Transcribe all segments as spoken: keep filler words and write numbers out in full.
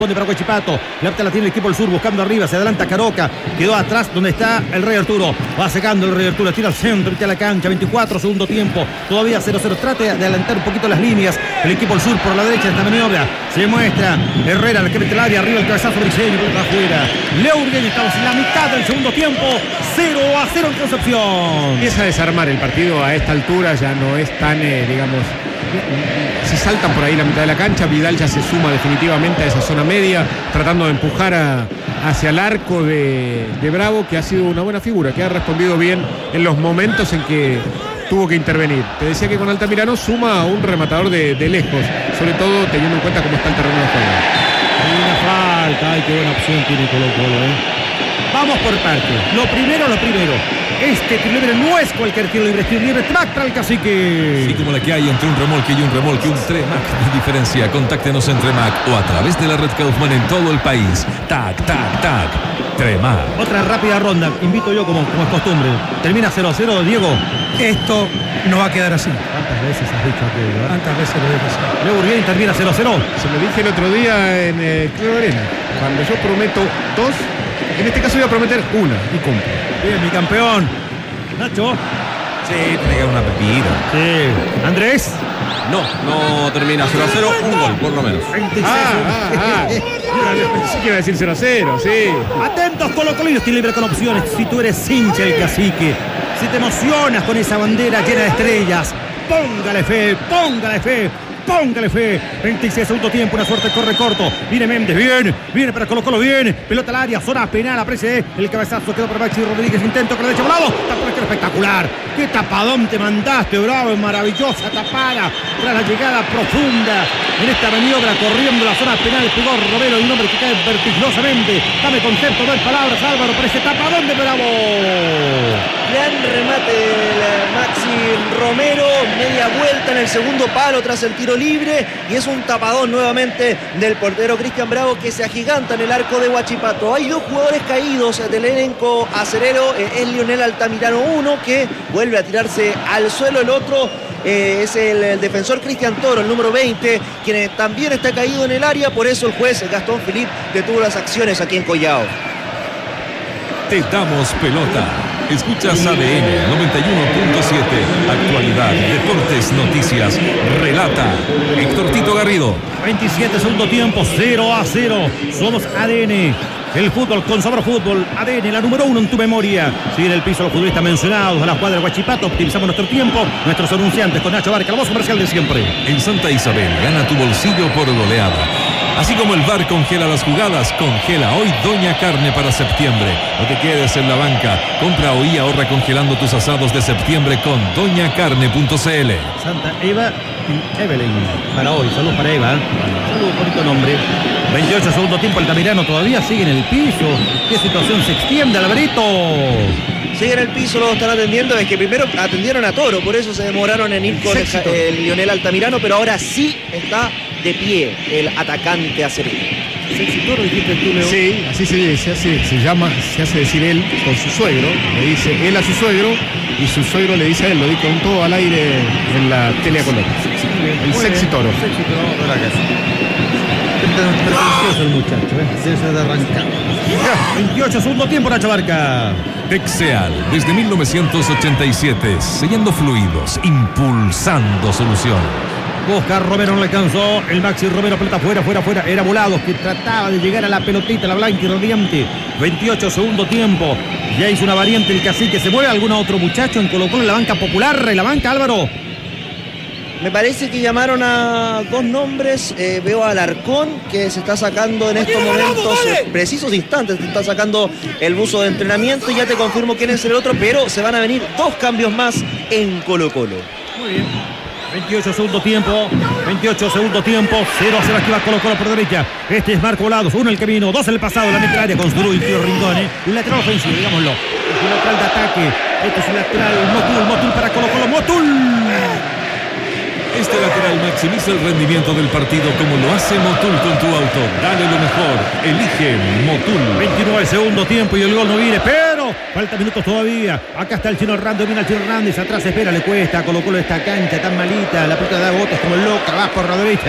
Para Huachipato, la la tiene el equipo del sur buscando arriba, se adelanta Caroca, quedó atrás donde está el Rey Arturo, va secando el Rey Arturo, tira al centro, tira a la cancha, veinticuatro, segundo tiempo, todavía cero cero, trate de adelantar un poquito las líneas, el equipo del sur por la derecha, esta maniobra, se muestra Herrera, la que mete el área, arriba el cabezazo Briceño, por afuera, Leo Urgueño, estamos en la mitad del segundo tiempo, cero a cero en Concepción. Empieza a desarmar el partido a esta altura, ya no es tan, eh, digamos, se saltan por ahí la mitad de la cancha. Vidal ya se suma definitivamente a esa zona media, tratando de empujar a, hacia el arco de, de Bravo, que ha sido una buena figura, que ha respondido bien en los momentos en que tuvo que intervenir. Te decía que con Altamirano suma a un rematador de, de lejos, sobre todo teniendo en cuenta cómo está el terreno de juego. Hay una falta, ay, qué buena opción tiene Colo-Colo, ¿eh? Vamos por partes. Lo primero, lo primero. Este tiro libre no es cualquier tiro libre, tiro libre track para el Cacique. Sí, como la que hay entre un remolque y un remolque, un Tremac de diferencia. Contáctenos en Tremac o a través de la red Kaufman en todo el país. Tac, tac, tac. Tremac. Otra rápida ronda, invito yo como, como es costumbre. Termina cero a cero, Diego. Esto no va a quedar así. ¿Cuántas veces has dicho aquello? ¿Cuántas veces lo dije así? Leo Urgueño termina cero a cero. Se lo dije el otro día en el Club Arena. Cuando yo prometo dos, en este caso voy a prometer una y cumplo. Bien, mi campeón. Nacho. Sí, tiene que haber una pepita. Sí. Andrés. No, no termina cero a cero, un gol, por lo menos. veintiséis. Ah, ah, ah. Pensé que iba a decir cero a cero, sí. Atentos, Colo-Colinos, tiro libre con opciones. Si tú eres hincha del Cacique, si te emocionas con esa bandera llena de estrellas, póngale fe, póngale fe. Póngale fe, veintiséis segundo tiempo, una suerte, corre corto, viene Méndez, bien, viene para Colo-Colo, bien, pelota al área, zona penal, aprecie el cabezazo, quedó para Maxi Rodríguez, intento con la derecha, Bravo, tapadón espectacular, qué tapadón te mandaste, Bravo, maravillosa tapada, tras la llegada profunda, en esta maniobra, corriendo la zona penal, pegó Romero, un hombre que cae vertiginosamente, dame concepto, dos palabras, Álvaro, por ese tapadón de Bravo. Gran remate del Maxi Romero, media vuelta en el segundo palo tras el tiro libre y es un tapadón nuevamente del portero Cristian Bravo que se agiganta en el arco de Huachipato. Hay dos jugadores caídos del elenco acerero, eh, es Lionel Altamirano, uno que vuelve a tirarse al suelo, el otro eh, es el, el defensor Cristian Toro, el número veinte, quien también está caído en el área, por eso el juez Gastón Philippe detuvo las acciones aquí en Collao. Te damos pelota. Escuchas A D N noventa y uno punto siete. Actualidad, deportes, noticias. Relata Héctor Tito Garrido. veintisiete segundo tiempo, cero a cero. Somos A D N. El fútbol con sabor fútbol. A D N, la número uno en tu memoria. Sigue en el piso los futbolistas mencionados a la cuadra de Huachipato. Optimizamos nuestro tiempo. Nuestros anunciantes con Nacho Barca, la voz comercial de siempre. En Santa Isabel, gana tu bolsillo por goleada. Así como el V A R congela las jugadas, congela hoy Doña Carne para septiembre. No te quedes en la banca. Compra hoy y ahorra congelando tus asados de septiembre con doña carne punto c l. Santa Eva y Evelyn. Para hoy, saludos para Eva. Saludos, bonito nombre. veintiocho segundo tiempo, Altamirano todavía sigue en el piso. ¿Qué situación se extiende, Alvarito? Sigue en el piso, lo están atendiendo. Es que primero atendieron a Toro, por eso se demoraron en ir con el, el Lionel Altamirano, pero ahora sí está de pie el atacante acerino. ¿Sexy Toro dijiste tú, Leo? Sí, así se, se hace, se llama, se hace decir él con su suegro, le dice él a su suegro y su suegro le dice a él, lo dijo todo al aire en la tele a color. El Sexy Toro. Sexy Toro, ¿verdad que sí? Pretencioso el muchacho, ¿eh? Debe ser de arrancar. veintiocho segundo tiempo, Nacho Barca. Texeal, desde mil novecientos ochenta y siete, sellando fluidos, impulsando soluciones. Oscar Romero no le alcanzó. El Maxi Romero, pelota fuera, fuera, fuera. Era Volados que trataba de llegar a la pelotita, la blanca y radiante. veintiocho segundo tiempo. Ya hizo una variante el Cacique. ¿Se mueve algún otro muchacho en Colo-Colo en la banca popular? En la banca, Álvaro. Me parece que llamaron a dos nombres. Eh, veo a Alarcón, que se está sacando en estos momentos, eh, precisos instantes, se está sacando el buzo de entrenamiento. Y ya te confirmo quién es el otro, pero se van a venir dos cambios más en Colo-Colo. Muy bien. veintiocho segundo tiempo, veintiocho segundo tiempo, cero a cero, aquí va Colo-Colo por derecha. Este es Marco Volados, uno el camino, dos el pasado, la meta área con Zurú y Tío Rindone. Un lateral ofensivo, digámoslo. Es un lateral de ataque. Este es un lateral, Motul, Motul para Colo-Colo, Motul. Este lateral maximiza el rendimiento del partido como lo hace Motul con tu auto. Dale lo mejor. Elige Motul. veintinueve segundo tiempo y el gol no viene, pero falta minutos todavía. Acá está el Chino Hernández, viene el Chino Hernández, atrás espera, le cuesta, Colo-Colo esta cancha tan malita, la pelota da botes como el loco, abajo por la derecha.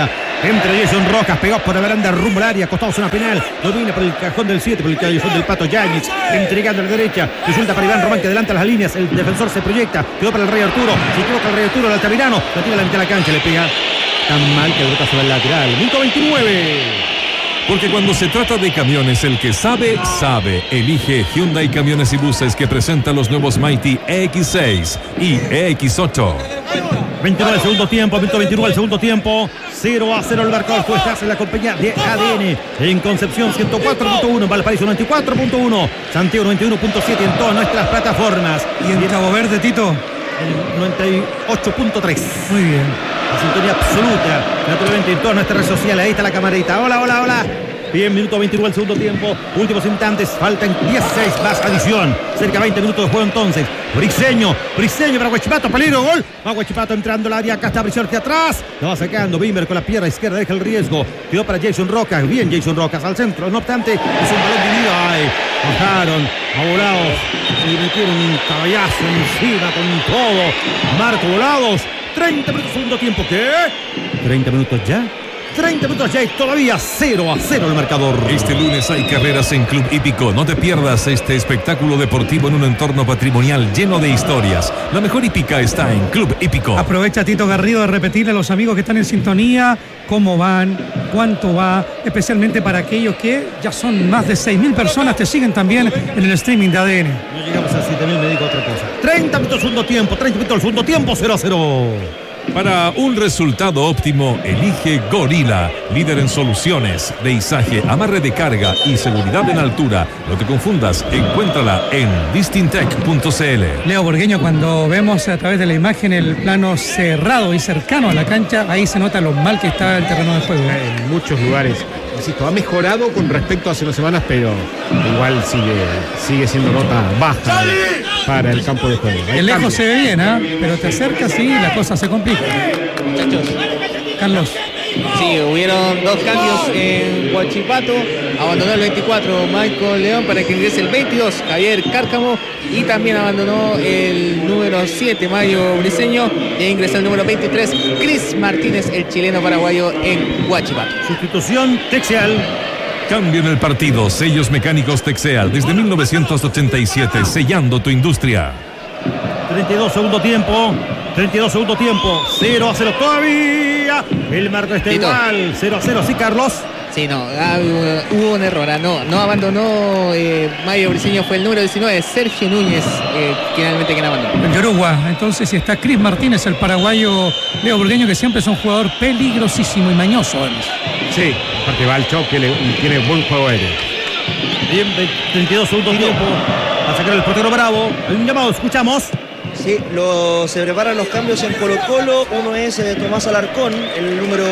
Entre Jason Rojas, pegados por la baranda rumbo al área, acostados en una penal. Domina por el cajón del siete, por el callejón del Pato Yáñez. Entregando a la derecha. Resulta para Iván Román que adelanta las líneas. El defensor se proyecta. Quedó para el Rey Arturo. Se equivoca el Rey Arturo, el Altamirano. La tira a la mitad de la cancha, le pega tan mal que brota sobre el lateral. Minuto veintinueve. Porque cuando se trata de camiones, el que sabe, sabe. Elige Hyundai Camiones y Buses, que presenta los nuevos Mighty E X seis y E X ocho. veintinueve al segundo tiempo, minuto veintinueve al segundo tiempo. cero a cero el marcador. Tú estás en la compañía de A D N. En Concepción ciento cuatro punto uno, en Valparaíso noventa y cuatro punto uno, Santiago noventa y uno punto siete en todas nuestras plataformas. Y en Cabo Verde, Tito, el noventa y ocho punto tres. muy bien. La sintonía absoluta, naturalmente en todas nuestras redes sociales. Ahí está la camarita. Hola, hola, hola. Bien, minuto veintinueve al segundo tiempo. Últimos instantes, faltan dieciséis más adición. Cerca de veinte minutos de juego entonces. Briseño, Briseño para Huachipato, peligro, gol. Va Huachipato entrando al área, acá está Briseño hacia atrás. Lo va sacando Bimber con la pierna izquierda, deja el riesgo. Quedó para Jason Rojas, bien Jason Rojas al centro. No obstante, es un balón dividido. Ay, bajaron, a Volados. Y metieron un caballazo encima con todo. Marco Volados. treinta minutos segundo tiempo. ¿Qué? ¿treinta minutos ya? treinta minutos ya y todavía cero a cero el marcador. Este lunes hay carreras en Club Hípico. No te pierdas este espectáculo deportivo en un entorno patrimonial lleno de historias. La mejor hípica está en Club Hípico. Aprovecha Tito Garrido de repetirle a los amigos que están en sintonía cómo van, cuánto va, especialmente para aquellos que ya son más de seis mil personas, te siguen también en el streaming de A D N. No llegamos a siete mil, me digo otra cosa. treinta minutos segundo tiempo, treinta minutos segundo tiempo, cero a cero. Para un resultado óptimo, elige Gorila, líder en soluciones de izaje, amarre de carga y seguridad en altura. No te confundas, encuéntrala en distintec punto c l. Leo Borgueño, cuando vemos a través de la imagen el plano cerrado y cercano a la cancha, ahí se nota lo mal que está el terreno de juego. En muchos lugares, insisto, ha mejorado con respecto a hace unas semanas, pero igual sigue, sigue siendo nota baja para el campo de juego. El lejos se ve bien, ¿eh? Pero te acercas y la cosa se complica. Muchachos, Carlos. sí, hubieron dos cambios en Huachipato. Abandonó el veinticuatro Michael León para que ingrese el veintidós Javier Cárcamo, y también abandonó el número siete Mario Briseño, e ingresó el número veintitrés Cris Martínez, el chileno paraguayo, en Huachipato. Sustitución Texeal. Cambio en el partido. Sellos mecánicos Texeal desde mil novecientos ochenta y siete, sellando tu industria. treinta y dos segundo tiempo. treinta y dos segundo tiempo. cero a cero todavía. El marco está Tito. igual. cero a cero. Sí, Carlos. Sí, no, ah, hubo, hubo un error. Ah, no, no abandonó eh, Mario Briseño, fue el número diecinueve, Sergio Núñez, eh, finalmente quien abandonó. El Yoruba. Entonces, si está Cris Martínez, el paraguayo Leo Burgueño, que siempre es un jugador peligrosísimo y mañoso, además. Sí, aparte va al choque y tiene buen juego aéreo. Bien, treinta y dos segundo tiempo. Va a sacar el portero Bravo. Hay un llamado, escuchamos. Sí, lo, se preparan los cambios en Colo Colo. Uno es eh, Tomás Alarcón, el número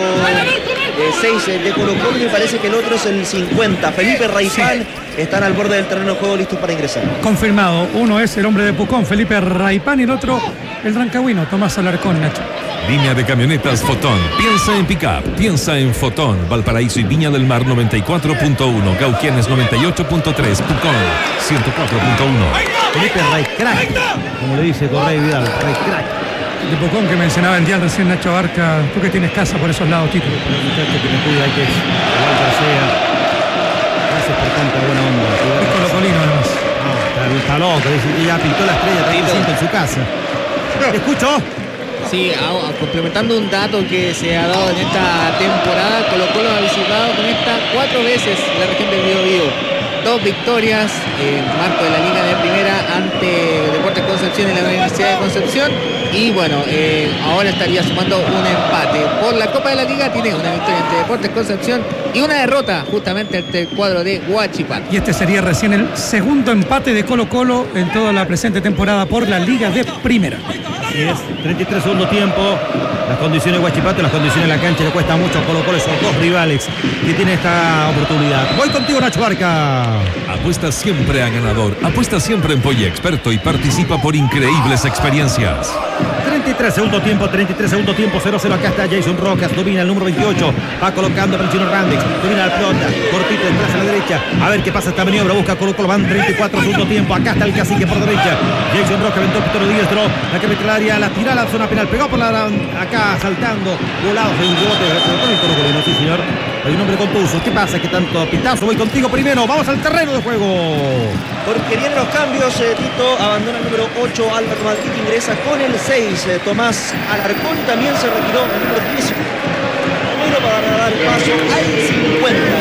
seis eh, de Colo Colo, y me parece que el otro es el cincuenta. Felipe Raipán, sí. Están al borde del terreno de juego listos para ingresar. Confirmado. Uno es el hombre de Pucón, Felipe Raipán, y el otro el rancagüino, Tomás Alarcón, Nacho. Línea de camionetas Fotón. Piensa en pick-up, piensa en Fotón. Valparaíso y Viña del Mar noventa y cuatro punto uno. Cauquienes noventa y ocho punto tres. Pucón ciento cuatro punto uno. Felipe Raicrack, como le dice Correa Vidal. Raicrack. De Pucón, que mencionaba el día recién Nacho Barca. Tú que tienes casa por esos lados, Tito. El muchacho que me cuida, que es Walter Sea. Gracias por tanta buena onda. Es colocolino, además. No, está, está loco. Dice que ya pintó la estrella treinta y cinco en su casa. ¿Te escucho? Sí, a, a, complementando un dato que se ha dado en esta temporada, Colo Colo ha visitado con esta cuatro veces la región del Biobío. Dos victorias, eh, marco de la Liga de Primera ante Deportes Concepción y la Universidad de Concepción. Y bueno, eh, ahora estaría sumando un empate. Por la Copa de la Liga tiene una victoria ante Deportes Concepción y una derrota justamente ante el cuadro de Huachipato. Y este sería recién el segundo empate de Colo Colo en toda la presente temporada por la Liga de Primera. Así es, treinta y tres segundo tiempo. Las condiciones de Huachipato, las condiciones de la cancha le cuesta mucho a Colo Colo, esos dos rivales que tienen esta oportunidad. Voy contigo, Nacho Barca. Apuesta siempre a ganador. Apuesta siempre en Polla Experto y participa por increíbles experiencias. treinta y tres segundo tiempo, treinta y tres segundo tiempo, cero a cero. Acá está Jason Rojas, domina el número veintiocho. Va colocando para el chino Randex. Domina la pelota, cortito, desplaza a la derecha. A ver qué pasa esta maniobra, busca Colo Colo. Van treinta y cuatro segundo tiempo. Acá está el cacique por derecha. Jason Rojas aventó el pitoro diestro. La que mete la área, la tira a la zona penal, pegó por la acá saltando, volados en un rebote con el Colo-Colino, sí señor. Hay un hombre contuso. ¿Qué pasa? ¿Qué tanto pitazo? Voy contigo primero. Vamos al terreno de juego. Porque vienen los cambios. eh, Tito abandona el número ocho. Álvaro Madrid ingresa con el seis. eh, Tomás Alarcón también se retiró el número diez. Primero para dar paso al cincuenta.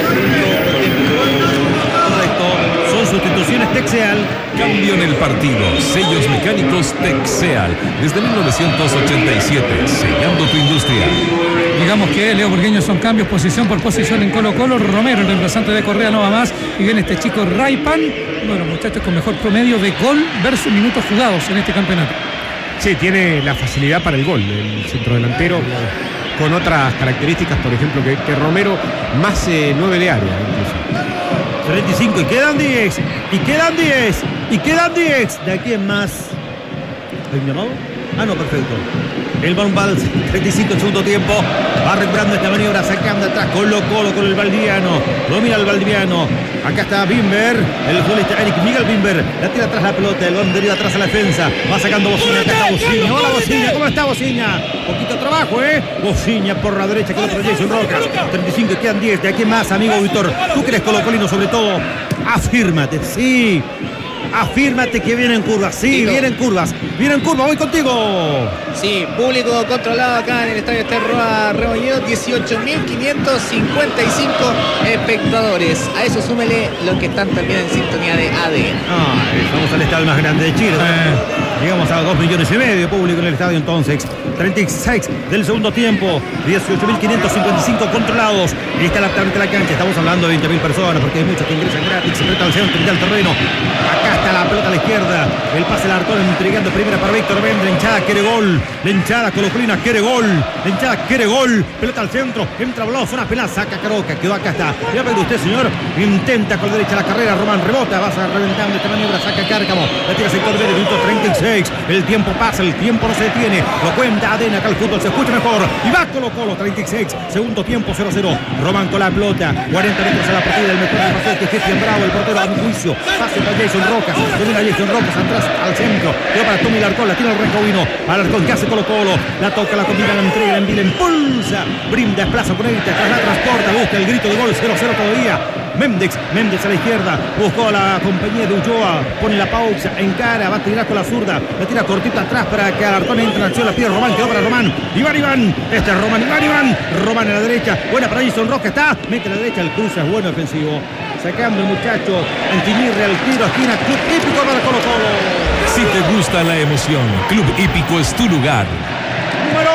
Correcto. Son sustituciones Texeal. Cambio en el partido. Sellos mecánicos Texeal. Desde mil novecientos ochenta y siete. Sellando tu industria. Digamos que Leo Burgueño son cambios posición por posición en Colo Colo. Romero, el reemplazante de Correa, no va más. Y viene este chico Raipan, uno de los muchachos con mejor promedio de gol versus minutos jugados en este campeonato. Sí, tiene la facilidad para el gol, el centrodelantero, con otras características, por ejemplo, que, que Romero, más eh, nueve de área incluso. treinta y cinco y quedan diez. Y quedan diez. Y quedan diez. ¿De aquí en más? ¿Hay un llamado? Ah, no, perfecto. El Bombal, treinta y cinco en segundo tiempo. Va recuperando esta maniobra, sacando atrás Colo Colo con el Valdiviano. Domina el Valdiviano. Acá está Bimber, el futbolista Eric Miguel Bimber. La tira atrás la pelota, el balón deriva atrás a la defensa. Va sacando Bociña, acá está Bociña. Hola Bociña, ¿cómo está Bociña? Poquito trabajo, ¿eh? Bociña por la derecha con otro Jason Rojas. treinta y cinco y quedan diez. De aquí en más, amigo Víctor. Tú que eres colocolino sobre todo. Afírmate, sí. Afírmate que vienen curvas, sí, Tito. vienen curvas, vienen curvas, voy contigo. Sí, público controlado acá en el estadio Esterroa Rebolledo, dieciocho mil quinientos cincuenta y cinco espectadores. A eso súmele los que están también en sintonía de A D N. Ah, vamos al estadio más grande de Chile. Eh. Llegamos a dos millones y medio de público en el estadio entonces. treinta y seis del segundo tiempo, dieciocho mil quinientos cincuenta y cinco controlados. Y está la mitad de la cancha, estamos hablando de veinte mil personas porque hay muchos que ingresan gratis, se meten al centro, mitad del terreno. Acá está la pelota a la izquierda, el pase al Arcón entregando primera para Víctor Bend. La hinchada quiere gol, la hinchada colocolina quiere gol, la hinchada quiere gol. Pelota al centro, entra volado, zona penal, saca Caroca, quedó acá está. Ya ve usted, señor, intenta con la derecha la carrera, Román rebota, vas a reventando esta maniobra, saca Cárcamo, la tira sector medio, minuto treinta y seis. El tiempo pasa, el tiempo no se detiene, lo cuenta Adena, acá el fútbol se escucha mejor. Y va Colo Colo, treinta y seis, segundo tiempo cero cero. Román con la pelota, cuarenta metros a la partida, el mejor del paseo que es Cristian Bravo, el portero a mi juicio. Pase para Jason Rojas, domina Jason Rojas atrás al centro, quedó para Tommy Larcón, la tira el Recovino. Alarcón que hace Colo Colo, la toca, la combina, la entrega, la envía, impulsa, brinda, desplaza con ella, tras la transporta, busca el grito de gol, cero cero todavía. Méndez, Méndez a la izquierda, buscó a la compañía de Ulloa, pone la pausa, encara, va a tirar con la zurda, la tira cortita atrás para que Alarcón entre en acción, la pide Román, quedó para Román, Iván Iván, este es Román, Iván Iván, Román a la derecha, buena para Jason Rojas, está, mete a la derecha, el cruce es bueno ofensivo, sacando el muchacho, Antimirre al tiro, esquina, club hípico para Colo Colo. Si te gusta la emoción, Club Hípico es tu lugar. Número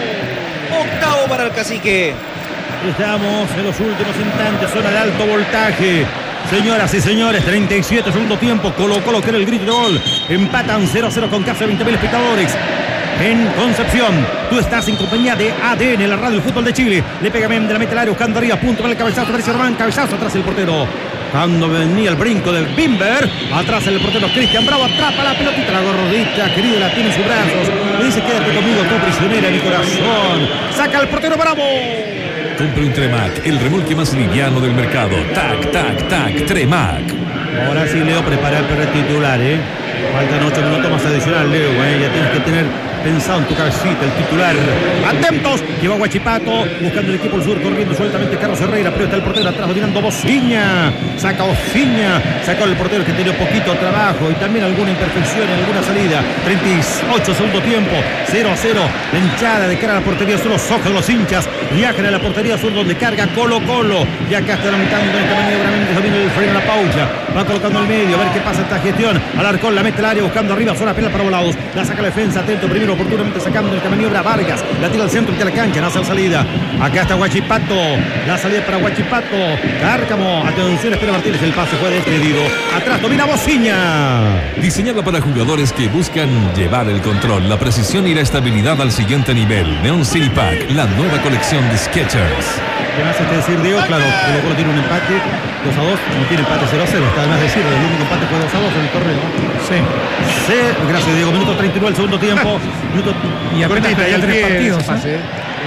octavo para el Cacique. Estamos en los últimos instantes, zona de alto voltaje. Señoras y señores, treinta y siete segundo tiempo, Colo Colo quiere el grito de gol. Empatan cero cero con casi veinte mil espectadores. En Concepción, tú estás en compañía de A D N, la radio del fútbol de Chile. Le pega Méndez, la mete al área, buscando arriba, punto para el cabezazo, aparece Román, cabezazo atrás el portero. Cuando venía el brinco del Bimber, atrás el portero Cristian Bravo, atrapa la pelotita, la gordita, querido, la tiene en sus brazos. Le dice, quédate conmigo, tú prisionera, mi corazón. Saca al portero Bravo. Compre un Tremac, el remolque más liviano del mercado. Tac, tac, tac, Tremac. Ahora sí, Leo, prepara el perro titular, ¿eh? Faltan ocho minutos más adicional, Leo, ¿eh? Ya tienes que tener pensado en tu cabecita el titular. Atentos, que va Huachipato, buscando el equipo del sur, corriendo sueltamente Carlos Herrera, pero está el portero atrás, dominando Bociña. Saca Bociña, sacó el portero que tenía poquito trabajo y también alguna imperfección en alguna salida. treinta y ocho segundo tiempo, cero a cero. La hinchada de cara a la portería sur, los ojos de los hinchas viajan a la portería sur donde carga Colo Colo. Y acá está lamentando esta maniobra, Méndez domina el freno a la paucha, va colocando el medio, a ver qué pasa esta gestión. Alarcón la mete al área, buscando arriba, zona penal para volados. La saca la defensa, atento primero, oportunamente sacando esta maniobra Vargas, la tira al centro de la cancha, no hace la salida. Acá está Huachipato, la salida para Huachipato. Cárcamo, atención, espera Martínez, el pase fue despedido. Atrás domina Bociña. Diseñada para jugadores que buscan llevar el control, la precisión y la estabilidad al siguiente nivel. Neon City Pack, la nueva colección de Skechers. ¿Qué más hay que decir, Diego? Claro, Colo Colo tiene un empate dos a dos, no tiene empate cero a cero, está de más decirlo, el único empate fue dos a dos en el torneo. Sí. Sí, gracias, Diego. Minuto treinta y nueve, el segundo tiempo. Minuto... Y apenas Cortita y perdió al tres pie partidos. ese pase, ¿eh?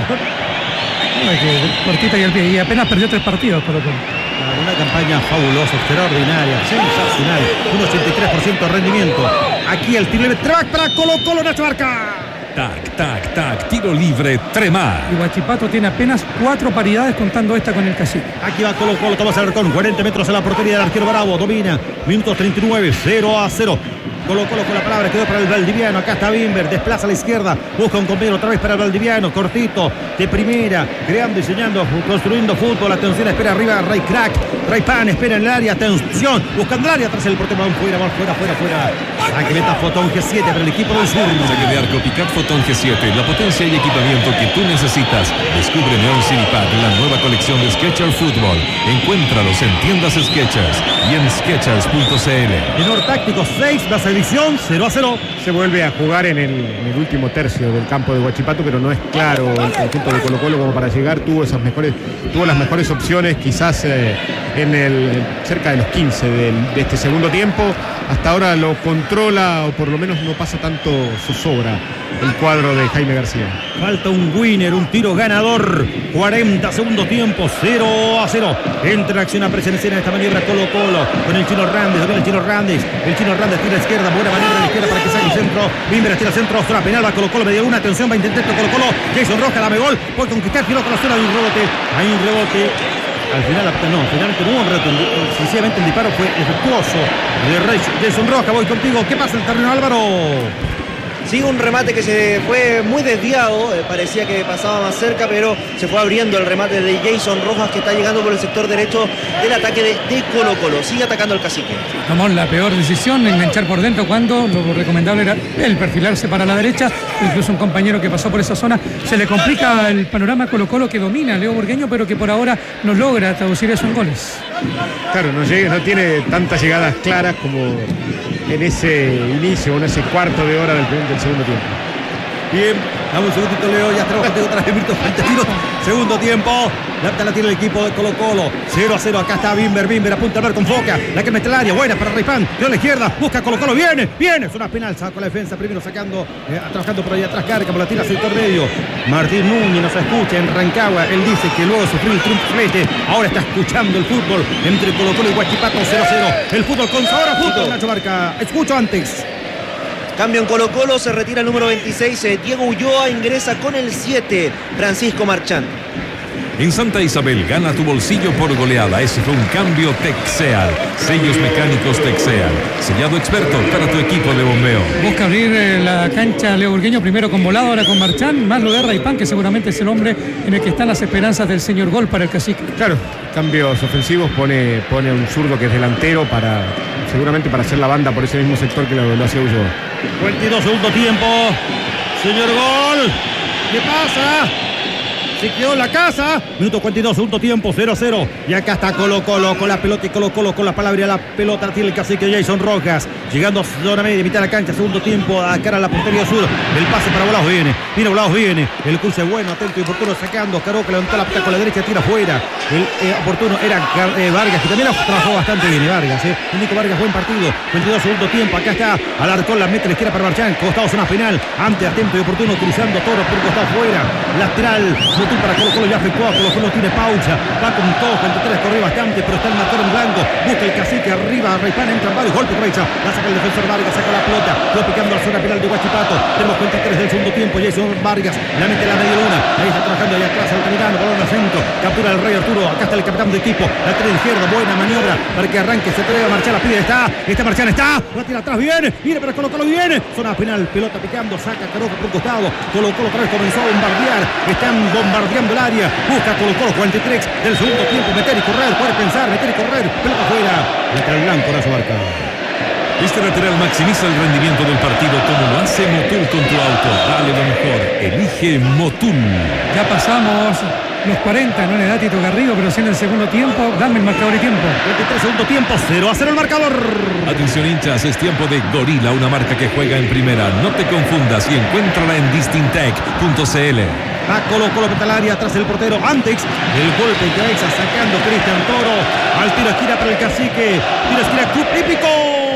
¿eh? No, es que cortita y al pie. Y apenas perdió tres partidos, Colo Colo. Una campaña fabulosa, extraordinaria, sensacional. Un ochenta y tres por ciento de rendimiento. Aquí el tiro libre. Track para Colo Colo, Nacho Barca. Tac, tac, tac. Tiro libre, Tremar. Y Huachipato tiene apenas cuatro paridades contando esta con el Cacique. Aquí va Colo Colo, Tomás Alarcón, cuarenta metros a la portería del arquero Bravo, domina, minuto treinta y nueve, cero a cero. Colo Colo con la palabra, quedó para el Valdiviano, acá está Bimber, desplaza a la izquierda, busca un compañero otra vez para el Valdiviano, cortito, de primera, creando, diseñando, construyendo fútbol, atención, espera arriba, Ray Crack, Ray Pan, espera en el área, atención, buscando el área, tras el portero, van fuera, van fuera, fuera, fuera. Aquí meta Fotón G siete para el equipo del sur. Saque de arco Picat Fotón G siete, la potencia y equipamiento que tú necesitas. Descubre Neon City Pack, la nueva colección de Skechers Fútbol. Encuéntralos en tiendas Skechers y en skechers punto c l. Menor táctico seis, más edición cero a cero. Se vuelve a jugar en el, en el último tercio del campo de Huachipato, pero no es claro el conjunto de Colo Colo como para llegar. Tuvo esas mejores, tuvo las mejores opciones, quizás eh, en el cerca de los quince del, de este segundo tiempo. Hasta ahora lo controla, o por lo menos no pasa tanto zozobra el cuadro de Jaime García. Falta un winner, un tiro ganador. cuarenta segundo tiempo, cero a cero. Entra acción a presencia en esta maniobra Colo Colo con el Chino Randes, domina el Chino Randes. El Chino Randes tira a la izquierda, buena maniobra a la izquierda para que salga el centro. Bimber tira al centro, ostra penal, va Colo Colo, media una, atención, va a intentar Colo Colo. Jason Rojas, dame gol, puede conquistar, tiró con la zona de un rebote. Hay un rebote. Al final, no, finalmente no hubo un reto. Sencillamente el disparo fue efectuoso de Rey Jason Rojas. Voy contigo. ¿Qué pasa en el terreno, Álvaro? Sigue un remate que se fue muy desviado, eh, parecía que pasaba más cerca, pero se fue abriendo el remate de Jason Rojas, que está llegando por el sector derecho del ataque de, de Colo Colo. Sigue atacando el Cacique. Tomó la peor decisión, enganchar por dentro, cuando lo recomendable era el perfilarse para la derecha. Incluso un compañero que pasó por esa zona. Se le complica el panorama a Colo Colo, que domina a Leo Burgueño, pero que por ahora no logra traducir eso en goles. Claro, no, llega, no tiene tantas llegadas claras como en ese inicio, en ese cuarto de hora del, del segundo tiempo. Bien, dame un segundito, Leo, ya estamos contigo otra vez, minutos veinte tiros. Segundo tiempo, la, la tiene el equipo de Colo Colo. cero a cero, acá está Bimber, Bimber apunta a ver con Foca. La que mete el área, buena para Raypan. Dio a la izquierda, busca Colo Colo, viene, viene. Es una penal, sacó la defensa, primero sacando, eh, trabajando por ahí atrás, carga por la tira sector medio. Martín Núñez nos escucha en Rancagua. Él dice que luego sufrió el triunfo, ahora está escuchando el fútbol entre Colo Colo y Huachipato. Cero a cero. El fútbol con sabor a fútbol, Nacho Barca. Escucho antes. Cambio en Colo Colo, se retira el número veintiséis, eh, Diego Ulloa, ingresa con el siete, Francisco Marchán. En Santa Isabel, gana tu bolsillo por goleada. Ese fue un cambio Texeal. Sellos mecánicos Texeal. Sellado experto para tu equipo de bombeo. Busca abrir eh, la cancha Leo Burgueño, primero con Volado, ahora con Marchán, más lo de Raypan, que seguramente es el hombre en el que están las esperanzas del señor gol para el Cacique. Claro, cambios ofensivos, pone, pone a un zurdo que es delantero para, seguramente para hacer la banda por ese mismo sector que lo, lo hacía Ulloa. cuarenta y dos segundo tiempo. Señor gol. ¿Qué pasa? Se quedó en la casa. Minuto cuarenta y dos, segundo tiempo, cero a cero. Y acá está Colo Colo con la pelota y Colo Colo con la palabra y la pelota tiene el Cacique Jason Rojas. Llegando a zona media, mitad de la cancha, segundo tiempo, a cara a la portería sur. El pase para Volados viene. Mira, Volados viene. El cruce bueno, atento y oportuno, sacando. Caroca levantó la pelota con la derecha, tira afuera. El eh, oportuno era eh, Vargas, que también trabajó bastante bien. Vargas, eh. Nico Vargas, buen partido. veintidós, segundo tiempo. Acá está Alarcón, la mete a la izquierda para Marchán. Costado, zona penal. Antes, atento y oportuno, cruzando Toro por costado afuera. Lateral, Motul para Colo Colo, ya efectuado. Colo Colo tiene pausa. Va con todo, cuarenta y tres, corrió bastante, pero está el marcador en blanco. Busca el Cacique arriba. Raypan entra en varios golpes, derecha. La saca el defensor Vargas, saca la pelota. Lo picando a la zona penal de Huachipato. Tenemos cuarenta y tres del segundo tiempo. Jason Vargas la mete a la media luna. Ahí está trabajando allá atrás Altamirano. Balón al centro. Captura el Rey Arturo. Acá está el capitán de equipo. La tira izquierda. Buena maniobra para que arranque. Se atreve a marchar. La pide. Está. Está Marchán. Está. La tira atrás. Viene. Viene para Colo Colo. Viene. Zona penal. Pelota picando. Saca Caroca por un costado. Colo Colo otra vez comenzó a bombardear. Están bombardeando el área. Busca Colo Colo. cuarenta y tres del segundo tiempo. Meter y correr. Puede pensar. Meter y correr. Pelota afuera. Lateral blanco. Nacho Barca. Este lateral maximiza el rendimiento del partido como lo hace Motul con tu auto. Dale lo mejor. Elige Motul. Ya pasamos los cuarenta, no en edad Tito Garrido, pero sí en el segundo tiempo. Dame el marcador y tiempo. cuarenta y tres segundo tiempo, cero a cero el marcador. Atención hinchas, es tiempo de Gorila, una marca que juega en primera. No te confundas y encuéntrala en distintec punto c l. Va Colo Colo peta al área tras el portero Antex. El golpe en cabeza sacando Cristian Toro. Al tiro esquina para el Cacique. Tiro esquina, Club Hípico.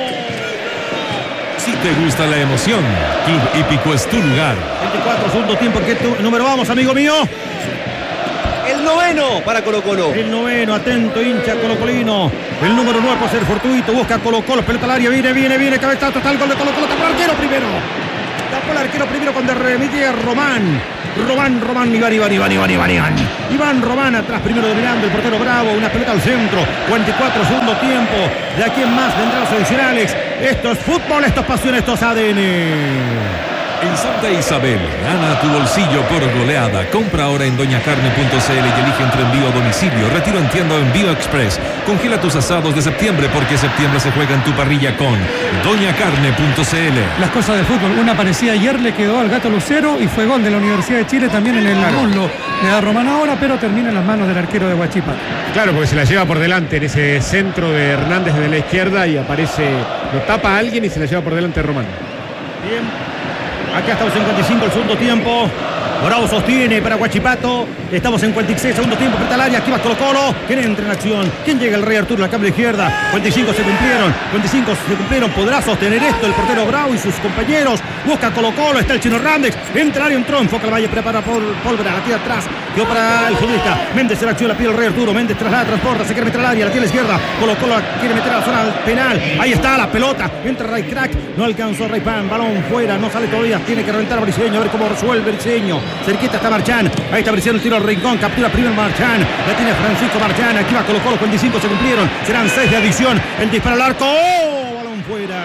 Si te gusta la emoción, Club Hípico es tu lugar. veinticuatro segundo tiempo. ¿Qué tu número vamos, amigo mío? El noveno para Colo Colo. El noveno, atento, hincha colocolino. El número nueve puede ser fortuito. Busca Colo Colo, pelota al área. Viene, viene, viene. Cabezazo, está el gol de Colo Colo. Está por el arquero primero. Tapó el arquero primero cuando remitía Román. Román, Román, Iván, Iván, Iván, Iván, Iván, Iván. Iván Román atrás primero dominando el portero Bravo. Una pelota al centro. cuarenta y cuatro segundo tiempo. De aquí en más vendrán los adicionales. Esto es fútbol, esto es pasión, esto es A D N. En Santa Isabel, gana tu bolsillo por goleada. Compra ahora en doña carne punto c l y elige entre envío a domicilio, retiro en tienda o envío express. Congela tus asados de septiembre porque septiembre se juega en tu parrilla con doña carne punto c l. Las cosas de fútbol, una parecida ayer, le quedó al Gato Lucero y fue gol de la Universidad de Chile también en el muslo. Le da Román ahora, pero termina en las manos del arquero de Huachipato. Claro, porque se la lleva por delante en ese centro de Hernández de la izquierda y aparece, lo tapa a alguien y se la lleva por delante Román. Bien. Acá estamos en cuarenta y cinco el segundo tiempo. Bravo sostiene para Huachipato. Estamos en cuarenta y seis segundo tiempo frente al área. Aquí va Colo Colo. ¿Quién entra en acción? ¿Quién llega? El Rey Arturo, la cambio de izquierda. cuarenta y cinco se cumplieron. cuarenta y cinco se cumplieron. ¿Podrá sostener esto el portero Bravo y sus compañeros? Busca Colo Colo. Está el Chino Hernández. Entra al área, entró. Enfoca el Valle. Prepara por Pólvora. La tira atrás. Quedó para el futbolista. Méndez en acción. La pide el Rey Arturo. Méndez traslada, transporta. Se quiere meter al área. La tiene a la izquierda. Colo Colo quiere meter a la zona penal. Ahí está la pelota. Entra Ray Crack. No alcanzó Ray Pan. Balón fuera. No sale todavía. Tiene que reventar a Briceño. A ver cómo resuelve Briceño. Cerquita está Marchán. Ahí está Briceño. El tiro al rincón. Captura primero Marchán. La tiene Francisco Marchán. Aquí va Colo Colo. cuarenta y cinco se cumplieron. Serán seis de adición. El disparo al arco. ¡Oh! Balón fuera.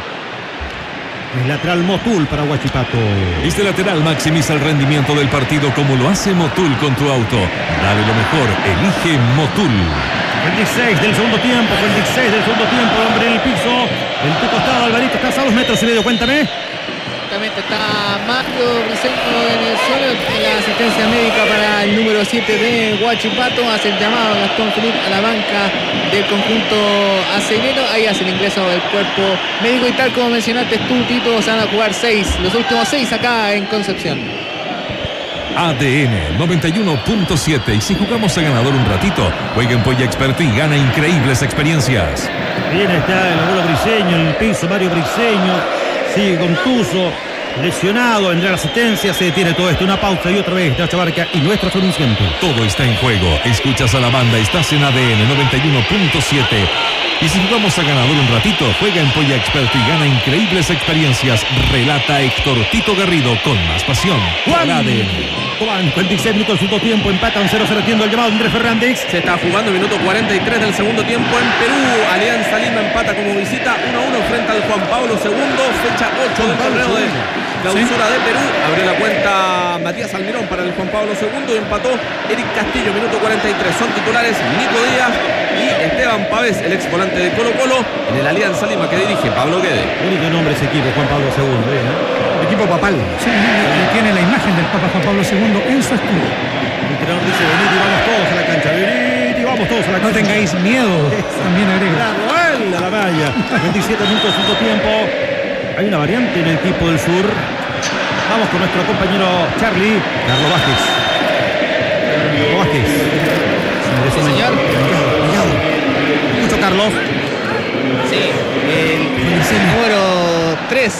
Es lateral Motul para Huachipato. Este lateral maximiza el rendimiento del partido como lo hace Motul con tu auto. Dale lo mejor. Elige Motul. cuarenta y seis del segundo tiempo. cuarenta y seis del segundo tiempo. Hombre en el piso. En tu costado, Alvarito. Estás a dos metros y medio. Cuéntame. Exactamente, está Mario Briceño en el suelo, la asistencia médica para el número siete de Huachipato, hace el llamado Gastón Felipe a la banca del conjunto aceitero, ahí hace el ingreso del cuerpo médico y tal como mencionaste tú, Tito, se van a jugar seis, los últimos seis acá en Concepción. A D N noventa y uno punto siete y si jugamos a ganador un ratito, juega en Polla Experto y gana increíbles experiencias. Bien está el abuelo Briceño en el piso, Mario Briceño. Sigue contuso, lesionado, vendrá la asistencia, se detiene todo esto. Una pausa y otra vez, Nacho Barca y nuestros anunciantes. Todo está en juego. Escuchas a la banda, estás en A D N noventa y uno punto siete. Y si jugamos a ganador un ratito, juega en Polla Experto y gana increíbles experiencias. Relata Héctor Tito Garrido con más pasión. Juan, A D N. Juan, cuarenta y seis minutos del segundo tiempo, empatan cero cero, atiendo el llamado Andrés Fernández. Se está jugando minuto cuarenta y tres del segundo tiempo en Perú. Alianza Lima empata como visita uno a uno frente al Juan Pablo segundo, fecha ocho del torneo de clausura de Perú. Abrió la cuenta Matías Almirón para el Juan Pablo segundo y empató Eric Castillo, minuto cuarenta y tres. Son titulares Nico Díaz y Esteban Pávez, el ex volante de Colo Colo, en el Alianza Lima que dirige Pablo Guede. Bonito nombre ese equipo, Juan Pablo segundo, ¿eh? Equipo papal. Sí, tiene la imagen del Papa Juan Pablo segundo en su escudo. El entrenador dice, venid y vamos todos a la cancha, venid y vamos todos a la No cancha. tengáis miedo, también agrega. Claro, a la valla. veintisiete minutos, segundo tiempo. Hay una variante en el equipo del sur. Vamos con nuestro compañero Charlie, Carlos Vázquez. Carlos Vázquez. Sí, señor. Mellado. Escucho, Carlos. Sí, el número tres.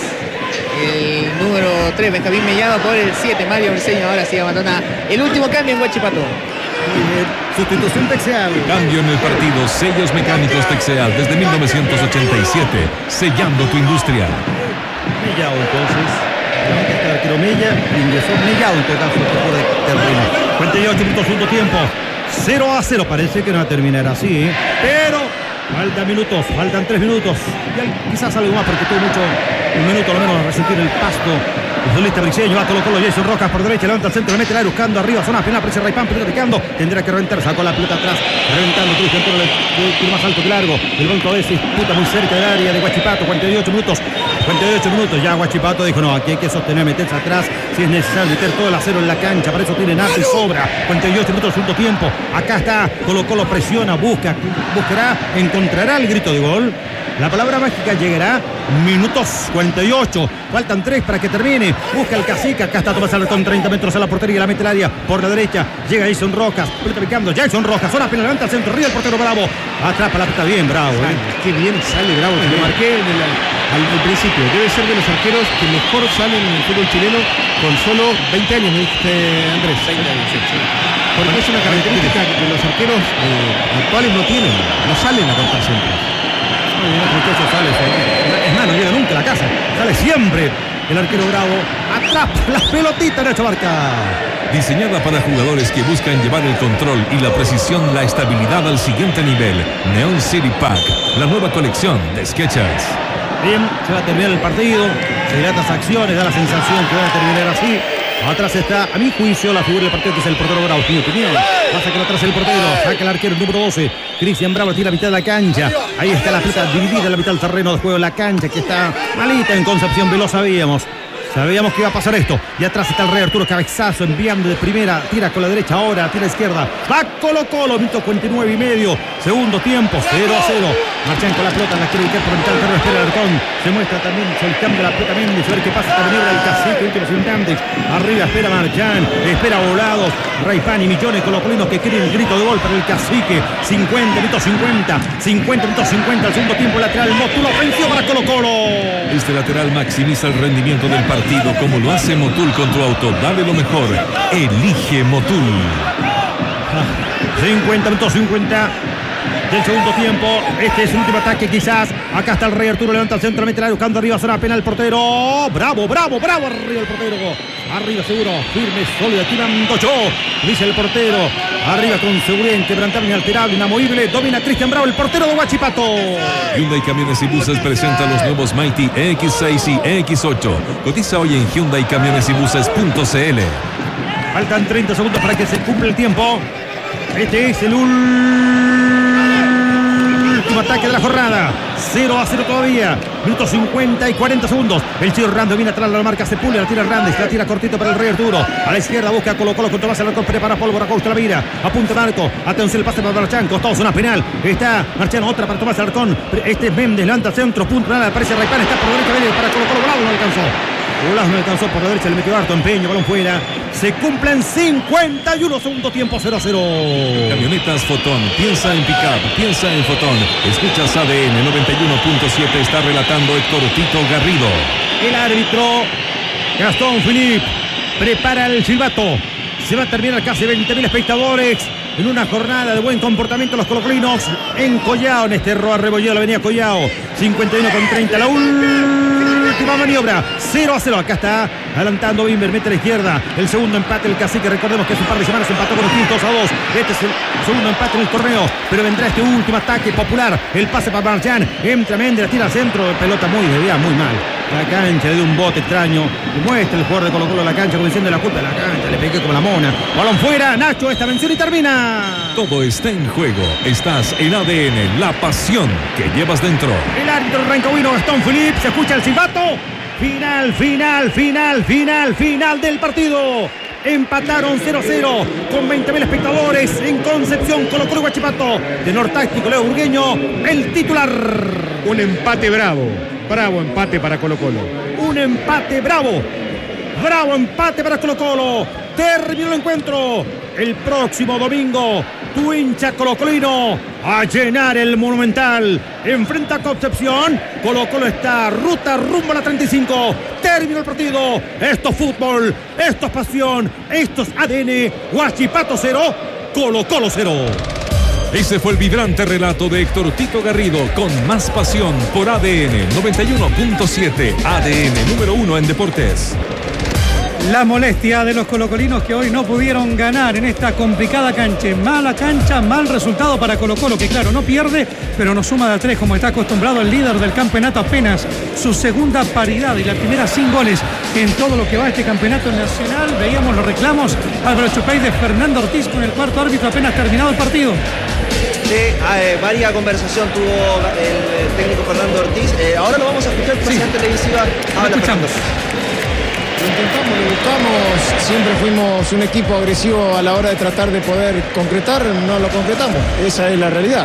El número tres, Benjamín Mellado por el siete, Mario Briceño. Ahora sí abandona el último cambio en Huachipato. Eh, sustitución Texeal. Cambio en el partido. Sellos mecánicos Texeal desde mil novecientos ochenta y siete. Sellando tu industria. Mellado entonces. Levanta este arquero Mella. Ingresó Mellado en todo caso por de terreno. cuarenta y ocho minutos, segundo tiempo. cero a cero. Parece que no va a terminar así, ¿eh? Pero faltan minutos, faltan tres minutos. Y quizás algo más porque tuvo mucho, un minuto lo menos a resentir el pasto. El futbolista Briceño va a Colo Colo, Jason Rojas por derecha, levanta el centro, le mete el aire buscando arriba, zona penal, aparece Raypan, pelota picando, tendrá que reventar, sacó la pelota atrás, reventando, Cristian Toro, el tiro más alto que largo. El banco de ese disputa muy cerca del área de Huachipato, cuarenta y ocho minutos, cuarenta y ocho minutos. Ya Huachipato dijo, no, aquí hay que sostener, meterse atrás, si es necesario, meter todo el acero en la cancha, para eso tienen arte y sobra. cuarenta y ocho minutos, segundo tiempo. Acá está, Colo Colo presiona, busca, buscará, encontrará el grito de gol. La palabra mágica llegará, minutos cuarenta y ocho, faltan tres para que termine, busca el cacique, acá está Tomás Alarcón, treinta metros a la portería, la mete el área por la derecha, llega Jason Rojas, pelota picando, Jason Rojas, zona penal, levanta el centro, ríe el portero Bravo, atrapa la pelota bien, Bravo, ¿eh? Qué bien sale Bravo, te lo marqué en el, al, al principio, debe ser de los arqueros que mejor salen en el fútbol chileno con solo veinte años, me dijiste, Andrés. veinte años, sí, sí. Porque es una característica que los arqueros eh, actuales no tienen, no salen a cortar centros. Es más, no llega nunca a la casa, sale siempre El arquero Bravo atrapa la pelotita, Nacho Barca. Diseñada para jugadores que buscan llevar el control y la precisión, la estabilidad al siguiente nivel. Neon City Pack, la nueva colección de Skechers. Bien, se va a terminar el partido. Se dan las acciones, da la sensación que van a terminar así. Atrás está, a mi juicio, la figura del partido, que es el portero Bravo. Tío, que miedo. Va a sacar atrás el portero. Saca el arquero número doce. Cristian Bravo tira a mitad de la cancha. Ahí está la pelota dividida en la mitad del terreno de juego de la cancha, que está malita en Concepción. Lo sabíamos. Sabíamos que iba a pasar esto. Y atrás está el Rey Arturo, cabezazo, enviando de primera. Tira con la derecha ahora, tira a izquierda. Va Colo Colo, minuto cuarenta y nueve y medio. Segundo tiempo, cero a cero. Marchan con la pelota, la quiere ubicar por mitad del terreno. Espera el Arcón. Se muestra también, soltando la pelota Méndez. A ver qué pasa. También el Cacique, últimos instantes. Arriba espera Marchán, espera Volados. Raypan y millones colocolinos que quieren el grito de gol para el Cacique. cincuenta, minutos cincuenta. cincuenta, minutos cincuenta. El segundo tiempo lateral. Motul ofensivo para Colo Colo. Este lateral maximiza el rendimiento del partido, como lo hace Motul con tu auto. Dale lo mejor. Elige Motul. cincuenta, minutos cincuenta del segundo tiempo. Este es el último ataque quizás. Acá está el Rey Arturo, levanta el centro, mete la buscando arriba, zona penal, portero. Bravo, bravo, bravo, arriba el portero. Arriba seguro, firme, sólido, tirando yo, dice el portero. Arriba con seguridad, inquebrantable, inalterable, inamovible. Domina Cristian Bravo, el portero de Huachipato. Hyundai Camiones y Buses presenta los nuevos Mighty E X seis y E X ocho. Cotiza hoy en hyundai camiones y buses punto c l. Faltan treinta segundos para que se cumpla el tiempo. Este es el último ataque de la jornada. cero a cero todavía. Minutos cincuenta y cuarenta segundos. El Chido Hernández viene atrás, la marca Sepúlveda, la tira Hernández, la tira cortito para el Rey Arturo. A la izquierda busca Colo Colo con Tomás Alarcón, prepara Pólvora, Costa la mira. Apunta Marco. Atención, el pase para Marchán. Costado, zona penal. Está Marchán, otra para Tomás Alarcón. Este es Méndez, levanta centro, punto nada. Aparece Raypan, está por derecha, viene para Colo Colo. Volado no alcanzó. Volado no alcanzó por la derecha, le metió harto empeño, balón fuera. Se cumplen cincuenta y uno, segundo tiempo, cero a cero. Camionetas Fotón, piensa en pick-up, piensa en Fotón. Escuchas A D N noventa y uno punto siete, está relatando Héctor Tito Garrido. El árbitro Gastón Philippe prepara el silbato. Se va a terminar casi veinte mil espectadores en una jornada de buen comportamiento. Los colocolinos en Collao, en este Roa Rebolledo, la avenida Collao. cincuenta y uno con treinta, la última maniobra. cero a cero, acá está adelantando Bimber, mete a la izquierda. El segundo empate del Cacique, recordemos que hace un par de semanas empató con los dos a dos. Este es el segundo empate en el torneo, pero vendrá este último ataque popular. El pase para Marchán, entra Méndez, tira al centro, pelota muy desviada, muy mal. La cancha le dio un bote extraño. Le muestra el jugador de Colo Colo la cancha, como diciendo la culpa de la cancha. Le pegué como la mona. Balón fuera, Nacho, esta mención y termina. Todo está en juego. Estás en A D N, la pasión que llevas dentro. El árbitro rancagüino Gastón Philippe, se escucha el silbato. Final, final, final, final, final del partido. Empataron cero a cero con veinte mil espectadores en Concepción, Colo Colo Huachipato. Tenor táctico Leo Burgueño, el titular. Un empate bravo. Bravo empate para Colo Colo. Un empate bravo. Bravo empate para Colo Colo. Terminó el encuentro. El próximo domingo, tu hincha colocolino a llenar el Monumental. Enfrenta a Concepción. Colo Colo está ruta rumbo a la treinta y cinco. Terminó el partido. Esto es fútbol. Esto es pasión. Esto es A D N. Huachipato cero. Colo Colo cero. Ese fue el vibrante relato de Héctor Tito Garrido con más pasión por A D N noventa y uno punto siete. A D N número uno en deportes. La molestia de los colocolinos que hoy no pudieron ganar en esta complicada cancha. Mala cancha, mal resultado para Colo Colo, que claro, no pierde, pero no suma de a tres como está acostumbrado el líder del campeonato. Apenas su segunda paridad y la primera sin goles en todo lo que va a este campeonato nacional. Veíamos los reclamos Álvaro Chupay de Fernando Ortiz con el cuarto árbitro apenas terminado el partido. Sí, eh, varias conversación tuvo el técnico Fernando Ortiz. Eh, ahora lo vamos a escuchar, el presidente sí. televisiva. Lo escuchamos. Lo intentamos, lo buscamos, siempre fuimos un equipo agresivo a la hora de tratar de poder concretar, no lo concretamos, esa es la realidad.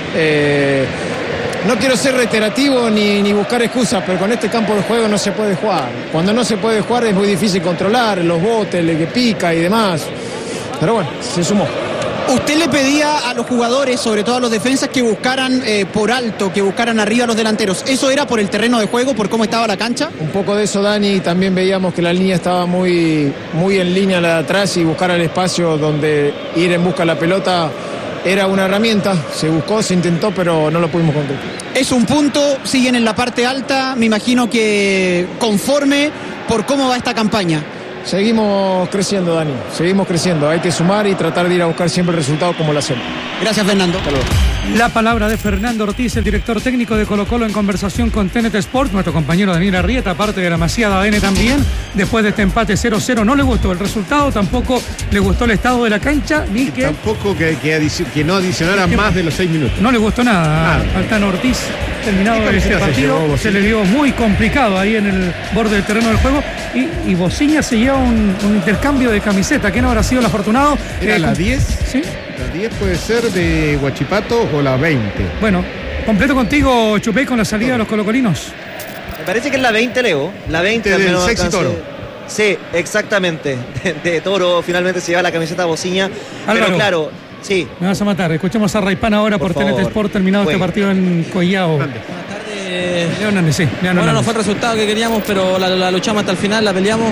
Eh, no quiero ser reiterativo ni, ni buscar excusas, pero con este campo de juego no se puede jugar. Cuando no se puede jugar es muy difícil controlar, los botes, el que pica y demás. Pero bueno, se sumó. Usted le pedía a los jugadores, sobre todo a los defensas, que buscaran eh, por alto, que buscaran arriba a los delanteros. ¿Eso era por el terreno de juego, por cómo estaba la cancha? Un poco de eso, Dani. También veíamos que la línea estaba muy, muy en línea la de atrás y buscar el espacio donde ir en busca de la pelota era una herramienta, se buscó, se intentó, pero no lo pudimos concretar. Es un punto, siguen en la parte alta, me imagino que conforme por cómo va esta campaña. Seguimos creciendo, Dani, seguimos creciendo. Hay que sumar y tratar de ir a buscar siempre el resultado como lo hacemos. Gracias, Fernando. Hasta luego. La palabra de Fernando Ortiz, el director técnico de Colo-Colo, en conversación con T N T Sport. Nuestro compañero Daniel Arrieta, parte de la Masía de A D N también. Después de este empate cero cero, no le gustó el resultado, tampoco le gustó el estado de la cancha, ni que... Tampoco que, que, adici- que no adicionara que- más de los seis minutos. No le gustó nada Nada. al Tano Ortiz. Terminado ¿Qué ese camiseta se partido, llevó se, Bociña? le dio muy complicado ahí en el borde del terreno del juego. Y, y Bociña se lleva un, un intercambio de camiseta. ¿Quién habrá sido el afortunado? ¿Era Eh, la con- diez? Sí. La diez puede ser de Huachipato o la veinte. Bueno, completo contigo, Chupey, con la salida de los colocolinos. Me parece que es la veinte, Leo. La veinte Del al menos Sexy alcancé- Toro. Sí, exactamente. De, de Toro finalmente se lleva la camiseta Bociña. Álvaro. Pero claro, sí. Me vas a matar. Escuchemos a Raipán ahora por, Por T N T favor. Sport, terminado este Bueno. partido en Collao. Grande. Eh, Leo Hernández, sí. Leo bueno, Hernández. no fue el resultado que queríamos, pero la, la luchamos hasta el final, la peleamos.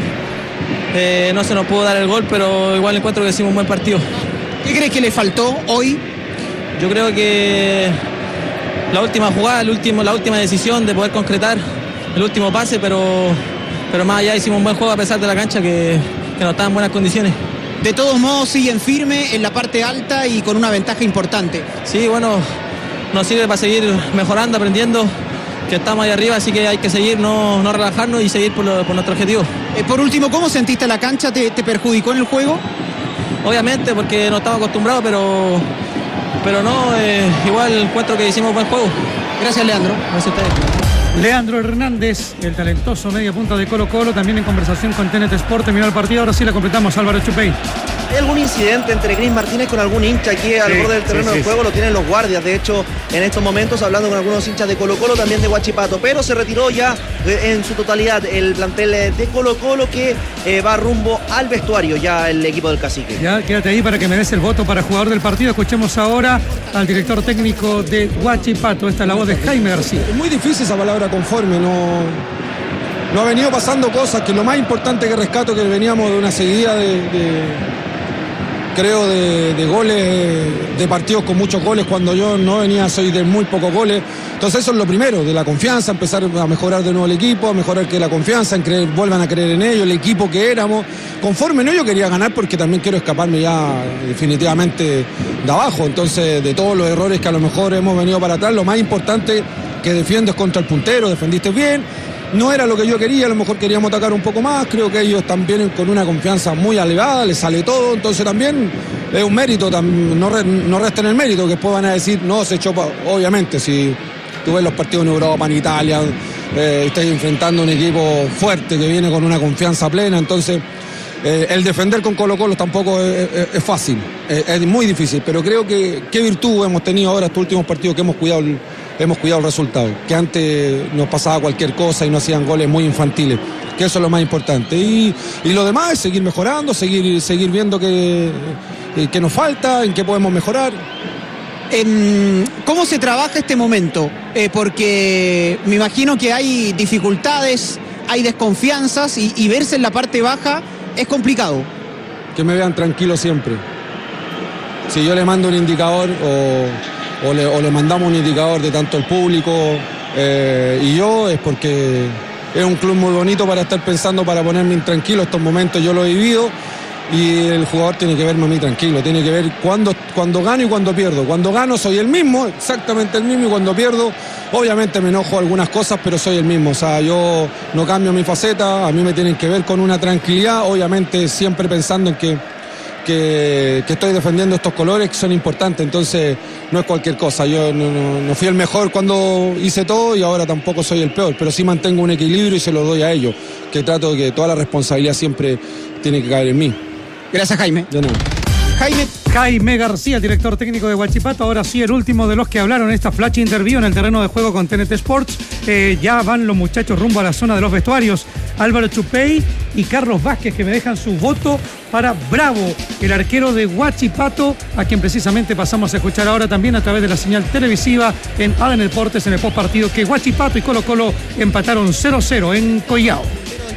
Eh, no se nos pudo dar el gol, pero igual encuentro que hicimos un buen partido. ¿Qué crees que le faltó hoy? Yo creo que la última jugada, el último, la última decisión de poder concretar el último pase, pero, pero más allá hicimos un buen juego a pesar de la cancha que, que no estaba en buenas condiciones. De todos modos, siguen firme en la parte alta y con una ventaja importante. Sí, bueno, nos sirve para seguir mejorando, aprendiendo, que estamos ahí arriba, así que hay que seguir, no, no relajarnos y seguir por, lo- por nuestro objetivo. Eh, por último, ¿cómo sentiste la cancha? ¿Te, te perjudicó en el juego? Obviamente, porque no estamos acostumbrados, pero, pero no, eh, igual encuentro que hicimos buen juego. Gracias, Leandro. Gracias a ustedes. Leandro Hernández, el talentoso media punta de Colo Colo, también en conversación con T N T Sport. Terminó el partido, ahora sí la completamos, Álvaro Chupey. ¿Hay algún incidente entre Cris Martínez con algún hincha aquí al Sí, borde del terreno sí, del sí, juego? sí. Lo tienen los guardias, de hecho, en estos momentos, hablando con algunos hinchas de Colo Colo, también de Huachipato. Pero se retiró ya eh, en su totalidad el plantel eh, de Colo Colo, que eh, va rumbo al vestuario ya el equipo del Cacique. Ya, quédate ahí para que me des el voto para jugador del partido. Escuchemos ahora al director técnico de Huachipato. Esta es la voz de Jaime García. Es muy difícil esa palabra conforme, no, no ha venido pasando cosas, que lo más importante que rescato que veníamos de una seguida de, de- creo de, de goles, de partidos con muchos goles, cuando yo no venía soy de muy pocos goles, entonces eso es lo primero, de la confianza, empezar a mejorar de nuevo el equipo, a mejorar que la confianza, en creer, vuelvan a creer en ellos, el equipo que éramos, conforme no, yo quería ganar porque también quiero escaparme ya definitivamente de abajo, entonces de todos los errores que a lo mejor hemos venido para atrás, lo más importante que defiendes contra el puntero, defendiste bien. No era lo que yo quería, a lo mejor queríamos atacar un poco más, creo que ellos también con una confianza muy elevada, les sale todo, entonces también es un mérito, tam- no, re- no resten el mérito, que después van a decir, no, se echó, pa-". Obviamente, si tú ves los partidos en Europa, en Italia, eh, estás enfrentando a un equipo fuerte que viene con una confianza plena, entonces eh, el defender con Colo Colo tampoco es, es- es fácil, es, es muy difícil, pero creo que qué virtud hemos tenido ahora estos últimos partidos que hemos cuidado el, hemos cuidado el resultado, que antes nos pasaba cualquier cosa y no hacían goles muy infantiles, que eso es lo más importante. Y, y lo demás es seguir mejorando, seguir, seguir viendo qué qué nos falta, en qué podemos mejorar. Em, ¿Cómo se trabaja este momento? Eh, porque me imagino que hay dificultades, hay desconfianzas y, y verse en la parte baja es complicado. Que me vean tranquilo siempre. Si yo le mando un indicador o, o, le, o le mandamos un indicador de tanto el público eh, y yo, es porque es un club muy bonito para estar pensando, para ponerme intranquilo. Estos momentos yo lo he vivido y el jugador tiene que verme a mí tranquilo, tiene que ver cuando, cuando gano y cuando pierdo. Cuando gano soy el mismo, exactamente el mismo, y cuando pierdo obviamente me enojo algunas cosas, pero soy el mismo. O sea, yo no cambio mi faceta, a mí me tienen que ver con una tranquilidad, obviamente siempre pensando en que, que, que estoy defendiendo estos colores que son importantes, entonces no es cualquier cosa. Yo no, no, no fui el mejor cuando hice todo y ahora tampoco soy el peor, pero sí mantengo un equilibrio y se lo doy a ellos, que trato de que toda la responsabilidad siempre tiene que caer en mí. Gracias, Jaime. De nada. Jaime, Jaime García, el director técnico de Huachipato. Ahora sí, el último de los que hablaron en esta flash interview en el terreno de juego con T N T Sports. Eh, ya van los muchachos rumbo a la zona de los vestuarios. Álvaro Chupey y Carlos Vázquez, que me dejan su voto para Bravo, el arquero de Huachipato, a quien precisamente pasamos a escuchar ahora también a través de la señal televisiva en A D N Deportes en el post partido, que Huachipato y Colo Colo empataron cero cero en Collao. este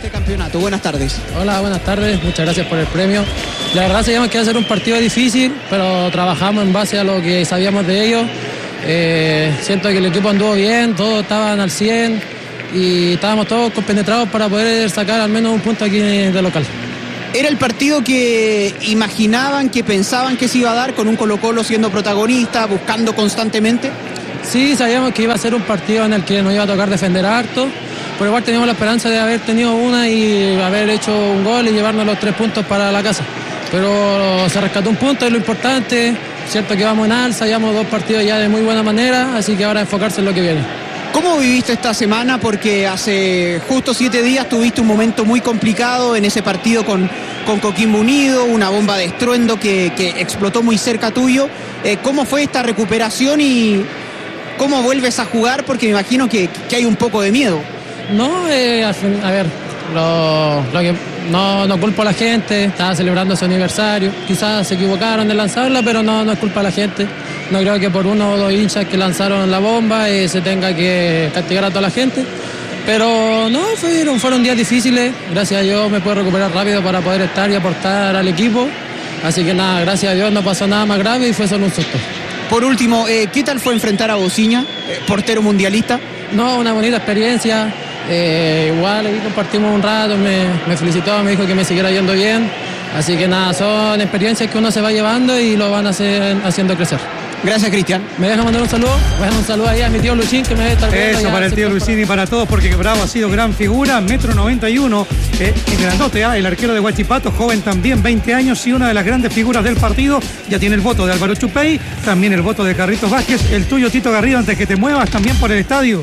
este campeonato. Buenas tardes. Hola, buenas tardes. Muchas gracias por el premio. La verdad sabíamos que iba a ser un partido difícil, pero trabajamos en base a lo que sabíamos de ellos. Eh, siento que el equipo anduvo bien, todos estaban al cien y estábamos todos compenetrados para poder sacar al menos un punto aquí de local. ¿Era el partido que imaginaban, que pensaban que se iba a dar, con un Colo-Colo siendo protagonista, buscando constantemente? Sí, sabíamos que iba a ser un partido en el que nos iba a tocar defender harto, pero igual teníamos la esperanza de haber tenido una y haber hecho un gol y llevarnos los tres puntos para la casa. Pero se rescató un punto, es lo importante. Cierto que vamos en alza, llevamos dos partidos ya de muy buena manera, así que ahora enfocarse en lo que viene. ¿Cómo viviste esta semana? Porque hace justo siete días tuviste un momento muy complicado en ese partido con, con Coquimbo Unido, una bomba de estruendo que, que explotó muy cerca tuyo. Eh, ¿Cómo fue esta recuperación y cómo vuelves a jugar? Porque me imagino que, que hay un poco de miedo. No, eh, a ver, lo, lo que no, no culpo a la gente, estaba celebrando su aniversario, quizás se equivocaron de lanzarla, pero no, no es culpa a la gente. No creo que por uno o dos hinchas que lanzaron la bomba eh, se tenga que castigar a toda la gente. Pero no, fueron, fueron días difíciles. Gracias a Dios me puedo recuperar rápido para poder estar y aportar al equipo. Así que nada, gracias a Dios no pasó nada más grave y fue solo un susto. Por último, eh, ¿qué tal fue enfrentar a Bociña, eh, portero mundialista? No, una bonita experiencia. Eh, igual aquí compartimos un rato, me, me felicitó, me dijo que me siguiera yendo bien. Así que nada, son experiencias que uno se va llevando y lo van a hacer, haciendo crecer. Gracias, Cristian. ¿Me deja mandar un saludo? Bueno, un saludo ahí a mi tío Luchín, que me debe estar viendo. Eso, para el tío Luchín y para todos, porque Bravo ha sido gran figura, metro noventa y uno, eh, el grandote, ¿eh? El arquero de Huachipato, joven también, veinte años y una de las grandes figuras del partido. Ya tiene el voto de Álvaro Chupey, también el voto de Carlitos Vázquez, el tuyo, Tito Garrido, antes que te muevas también por el estadio.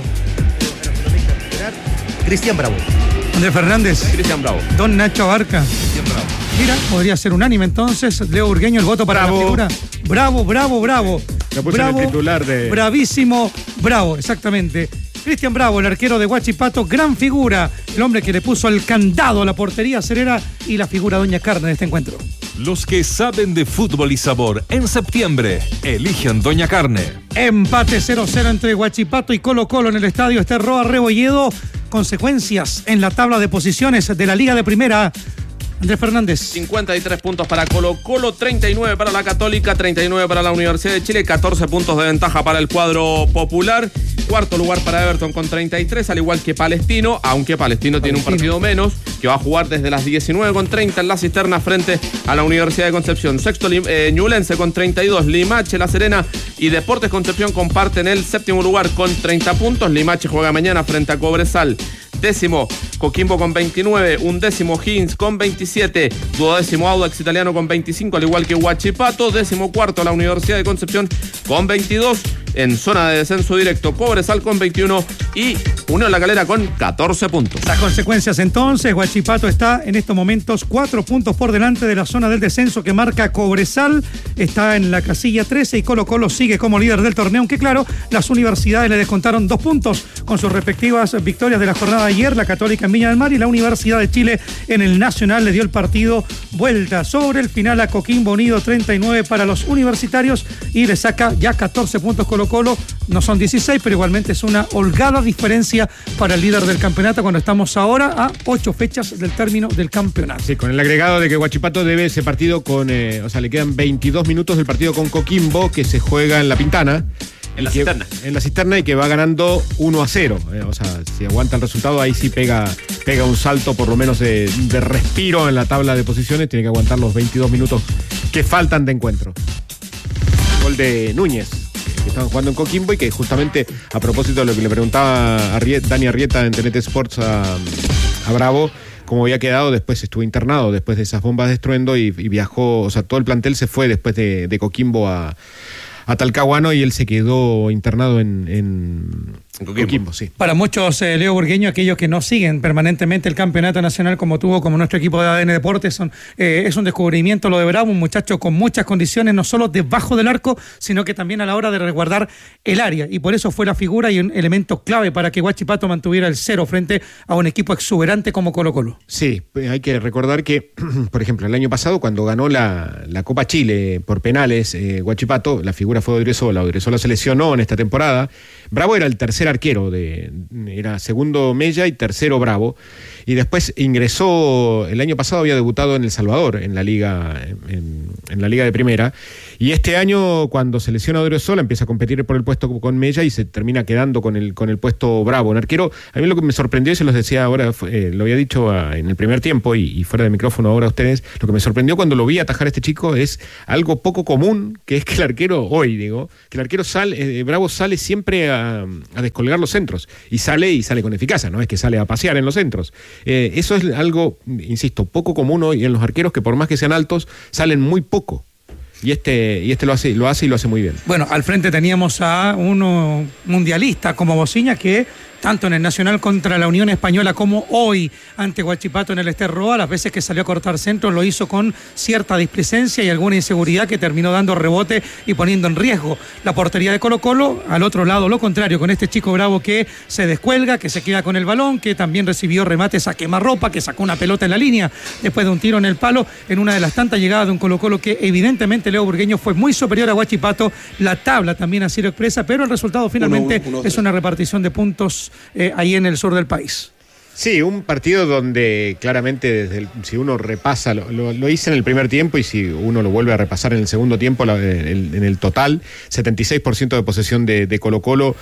Cristian Bravo. Andrés Fernández. Cristian Bravo. Don Nacho Abarca. Cristian Bravo. Mira, podría ser unánime entonces. Leo Burgueño, el voto para Bravo. la figura. Bravo, bravo, bravo. Lo puse bravo, en el titular de... Bravísimo, bravo, exactamente. Cristian Bravo, el arquero de Huachipato, gran figura. El hombre que le puso el candado a la portería cerera y la figura Doña Carne de este encuentro. Los que saben de fútbol y sabor en septiembre eligen Doña Carne. Empate cero cero entre Huachipato y Colo Colo en el estadio Esterroa Rebolledo. Consecuencias en la tabla de posiciones de la Liga de Primera. Andrés Fernández. cincuenta y tres puntos para Colo Colo, treinta y nueve para la Católica, treinta y nueve para la Universidad de Chile, catorce puntos de ventaja para el cuadro popular. Cuarto lugar para Everton con treinta y tres, al igual que Palestino, aunque Palestino, Palestino tiene un partido menos, que va a jugar desde las diecinueve con treinta en la cisterna frente a la Universidad de Concepción. Sexto, eh, Ñublense con treinta y dos, Limache, La Serena y Deportes Concepción comparten el séptimo lugar con treinta puntos. Limache juega mañana frente a Cobresal. Décimo, Coquimbo con veintinueve, undécimo Higgins con veintisiete, duodécimo Audax Italiano con veinticinco, al igual que Huachipato, décimo cuarto la Universidad de Concepción con veintidós, en zona de descenso directo Cobresal con veintiuno y Unión La Calera con catorce puntos. Las consecuencias entonces, Huachipato está en estos momentos cuatro puntos por delante de la zona del descenso que marca Cobresal, está en la casilla trece y Colo Colo sigue como líder del torneo, aunque claro, las universidades le descontaron dos puntos con sus respectivas victorias de la jornada de ayer, la Católica en Viña del Mar y la Universidad de Chile en el Nacional le dio el partido vuelta sobre el final a Coquimbo Unido, treinta y nueve para los universitarios y le saca ya catorce puntos Colo Colo, no son dieciséis, pero igualmente es una holgada diferencia para el líder del campeonato cuando estamos ahora a ocho fechas del término del campeonato. Sí, con el agregado de que Huachipato debe ese partido con, eh, o sea, le quedan veintidós minutos del partido con Coquimbo que se juega en La Pintana. En la que, cisterna. En la cisterna y que va ganando uno a cero. Eh, o sea, si aguanta el resultado, ahí sí pega, pega un salto por lo menos de, de respiro en la tabla de posiciones. Tiene que aguantar los veintidós minutos que faltan de encuentro. Gol de Núñez, que estaban jugando en Coquimbo y que justamente a propósito de lo que le preguntaba a Arrieta, Dani Arrieta en T N T Sports a, a Bravo, cómo había quedado, después estuvo internado después de esas bombas de estruendo y, y viajó, o sea, todo el plantel se fue después de, de Coquimbo a a Talcahuano y él se quedó internado en, en Coquimbo. Coquimbo, sí. Para muchos, eh, Leo Burgueño, aquellos que no siguen permanentemente el campeonato nacional como tuvo, como nuestro equipo de A D N Deportes, son, eh, es un descubrimiento lo de Bravo, un muchacho con muchas condiciones, no solo debajo del arco, sino que también a la hora de resguardar el área, y por eso fue la figura y un elemento clave para que Huachipato mantuviera el cero frente a un equipo exuberante como Colo Colo. Sí, hay que recordar que, por ejemplo, el año pasado cuando ganó la, la Copa Chile por penales, eh, Huachipato, la figura fue Odriozola, Odriozola se lesionó en esta temporada, Bravo era el tercer arquero, de, era segundo Mella y tercero Bravo, y después ingresó, el año pasado había debutado en El Salvador, en la liga, en, en la liga de primera, y este año cuando se lesiona a Odriozola empieza a competir por el puesto con Mella y se termina quedando con el, con el puesto Bravo. Un arquero, a mí lo que me sorprendió, y se los decía ahora, fue, eh, lo había dicho a, en el primer tiempo y, y fuera de micrófono ahora a ustedes, lo que me sorprendió cuando lo vi atajar a este chico es algo poco común, que es que el arquero, hoy digo, que el arquero sale, eh, Bravo sale siempre a, a descolgar los centros, y sale y sale con eficacia, no es que sale a pasear en los centros. Eh, eso es algo, insisto, poco común hoy en los arqueros, que por más que sean altos, salen muy poco. Y este, y este lo hace, lo hace y lo hace muy bien. Bueno, al frente teníamos a uno mundialista como Bociña, que tanto en el Nacional contra la Unión Española como hoy ante Huachipato en el Ester Roa, las veces que salió a cortar centro lo hizo con cierta displicencia y alguna inseguridad que terminó dando rebote y poniendo en riesgo la portería de Colo-Colo. Al otro lado, lo contrario, con este chico Bravo que se descuelga, que se queda con el balón, que también recibió remates a quemarropa, que sacó una pelota en la línea después de un tiro en el palo, en una de las tantas llegadas de un Colo-Colo que evidentemente Leo Burgueño fue muy superior a Huachipato. La tabla también así lo expresa, pero el resultado finalmente uno, uno, uno, es una repartición de puntos Eh, ahí en el sur del país. Sí, un partido donde claramente, desde el, si uno repasa, lo, lo, lo hice en el primer tiempo y si uno lo vuelve a repasar en el segundo tiempo, la, el, en el total, setenta y seis por ciento de posesión de, de Colo-Colo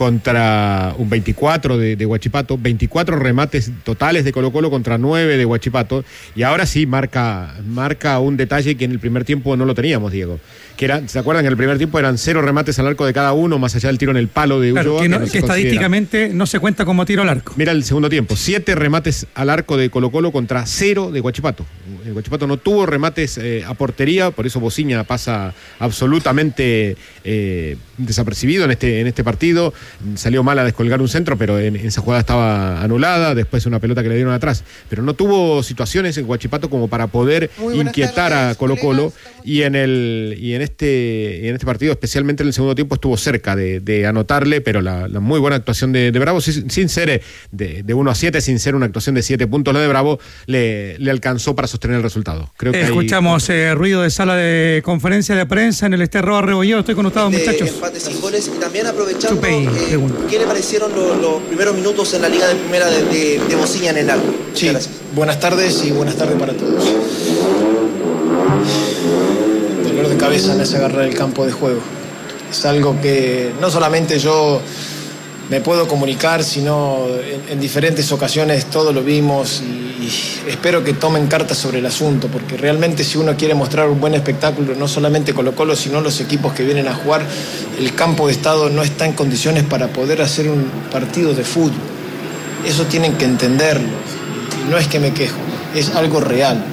contra un veinticuatro de, de Huachipato, veinticuatro remates totales de Colo-Colo contra nueve de Huachipato, y ahora sí marca, marca un detalle que en el primer tiempo no lo teníamos, Diego. Que era, ¿se acuerdan? En el primer tiempo eran cero remates al arco de cada uno, más allá del tiro en el palo de Ulloa. Claro, que, no, que, no que estadísticamente no se cuenta como tiro al arco. Mira el segundo tiempo, siete remates al arco de Colo-Colo contra cero de Huachipato. El Huachipato no tuvo remates eh, a portería, por eso Bociña pasa absolutamente eh, desapercibido en este, en este partido. Salió mal a descolgar un centro, pero en, en esa jugada estaba anulada, después una pelota que le dieron atrás. Pero no tuvo situaciones en Huachipato como para poder inquietar tardes, a Colo-Colo, y en el y en este y en este partido, especialmente en el segundo tiempo, estuvo cerca de, de anotarle, pero la, la muy buena actuación de, de Bravo, sin, sin ser de, de uno a siete, sin ser una actuación de siete puntos, la de Bravo le, le alcanzó para sostener el resultado. Creo que escuchamos hay... eh, ruido de sala de conferencia de prensa en el Ester Roa Rebolledo. Estoy con ustedes, muchachos. Empate sin goles, y también aprovechando, Chupey, eh, ¿qué le parecieron los, los primeros minutos en la Liga de Primera de, de, de Bociña en el arco? Sí, buenas tardes y buenas tardes para todos. Dolor de cabeza en ese agarrar el campo de juego. Es algo que no solamente yo me puedo comunicar, sino en, en diferentes ocasiones todos lo vimos, y, y espero que tomen cartas sobre el asunto, porque realmente si uno quiere mostrar un buen espectáculo, no solamente Colo-Colo, sino los equipos que vienen a jugar, el campo de estado no está en condiciones para poder hacer un partido de fútbol. Eso tienen que entenderlo, y no es que me quejo, es algo real.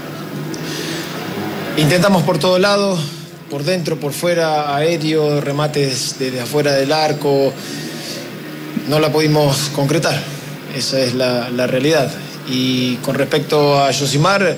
Intentamos por todos lados, por dentro, por fuera, aéreo, remates desde afuera del arco. No la pudimos concretar, esa es la, la realidad. Y con respecto a Yosimar,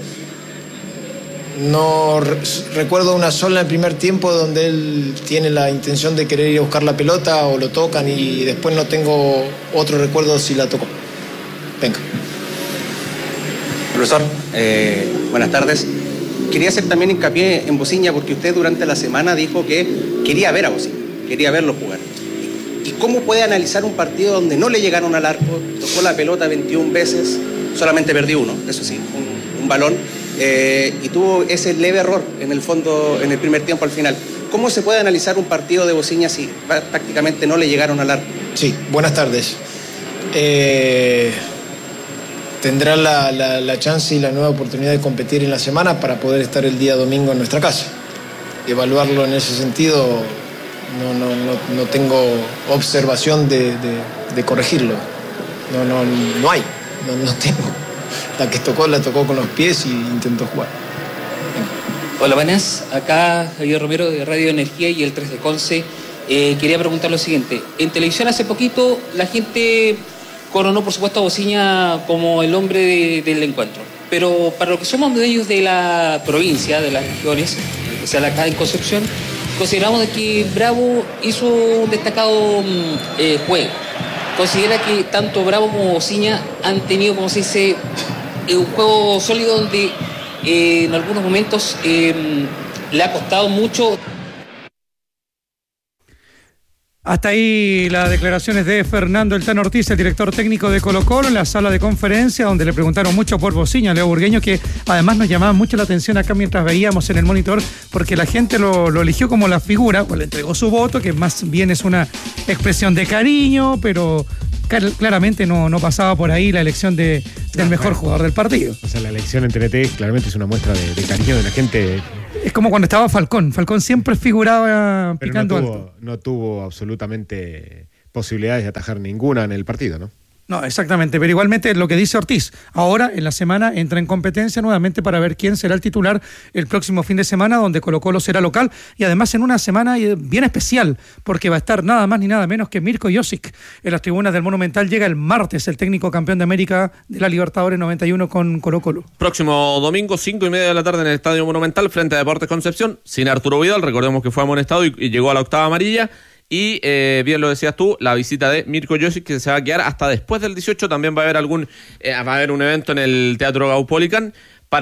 no re- recuerdo una sola en el primer tiempo donde él tiene la intención de querer ir a buscar la pelota o lo tocan, y después no tengo otro recuerdo si la tocó. Venga. Profesor, eh, buenas tardes. Quería hacer también hincapié en Bociña, porque usted durante la semana dijo que quería ver a Bociña, quería verlo jugar. ¿Y cómo puede analizar un partido donde no le llegaron al arco, tocó la pelota veintiuna veces, solamente perdió uno, eso sí, un, un balón, eh, y tuvo ese leve error en el fondo, en el primer tiempo al final? ¿Cómo se puede analizar un partido de Bociña si prácticamente no le llegaron al arco? Sí, buenas tardes. Eh, tendrá la, la, la chance y la nueva oportunidad de competir en la semana para poder estar el día domingo en nuestra casa. Evaluarlo en ese sentido, no, no, no, no tengo observación de, de, de corregirlo. No, no, no hay, no, no tengo. La que tocó, la tocó con los pies y intentó jugar. Venga. Hola, buenas. Acá Javier Romero de Radio Energía y el tres de Conce. Eh, quería preguntar lo siguiente. En televisión hace poquito la gente coronó, por supuesto, a Bociña como el hombre de, del encuentro. Pero para los que somos medios de la provincia, de las regiones, o sea, acá en Concepción, consideramos de que Bravo hizo un destacado eh, juego. Considera que tanto Bravo como Bociña han tenido, como se dice, eh, un juego sólido donde eh, en algunos momentos eh, le ha costado mucho. Hasta ahí las declaraciones de Fernando El Tano Ortiz, el director técnico de Colo-Colo, en la sala de conferencia, donde le preguntaron mucho por Bociña, Leo Burgueño, que además nos llamaba mucho la atención acá mientras veíamos en el monitor, porque la gente lo, lo eligió como la figura, o le entregó su voto, que más bien es una expresión de cariño, pero claramente no, no pasaba por ahí la elección de, del no, mejor claro. jugador del partido. O sea, la elección en T N T claramente es una muestra de, de cariño de la gente. Es como cuando estaba Falcón. Falcón siempre figuraba pero picando no tuvo, alto. No tuvo absolutamente posibilidades de atajar ninguna en el partido, ¿no? No, exactamente, pero igualmente lo que dice Ortiz, ahora en la semana entra en competencia nuevamente para ver quién será el titular el próximo fin de semana, donde Colo-Colo será local, y además en una semana bien especial, porque va a estar nada más ni nada menos que Mirko Josic en las tribunas del Monumental. Llega el martes el técnico campeón de América de la Libertadores noventa y uno con Colo-Colo. Próximo domingo, cinco y media de la tarde en el Estadio Monumental, frente a Deportes Concepción, sin Arturo Vidal, recordemos que fue amonestado y, y llegó a la octava amarilla. Y eh, bien lo decías tú, la visita de Mirko Josic, que se va a quedar hasta después del dieciocho. También va a haber algún eh, va a haber un evento en el Teatro Caupolicán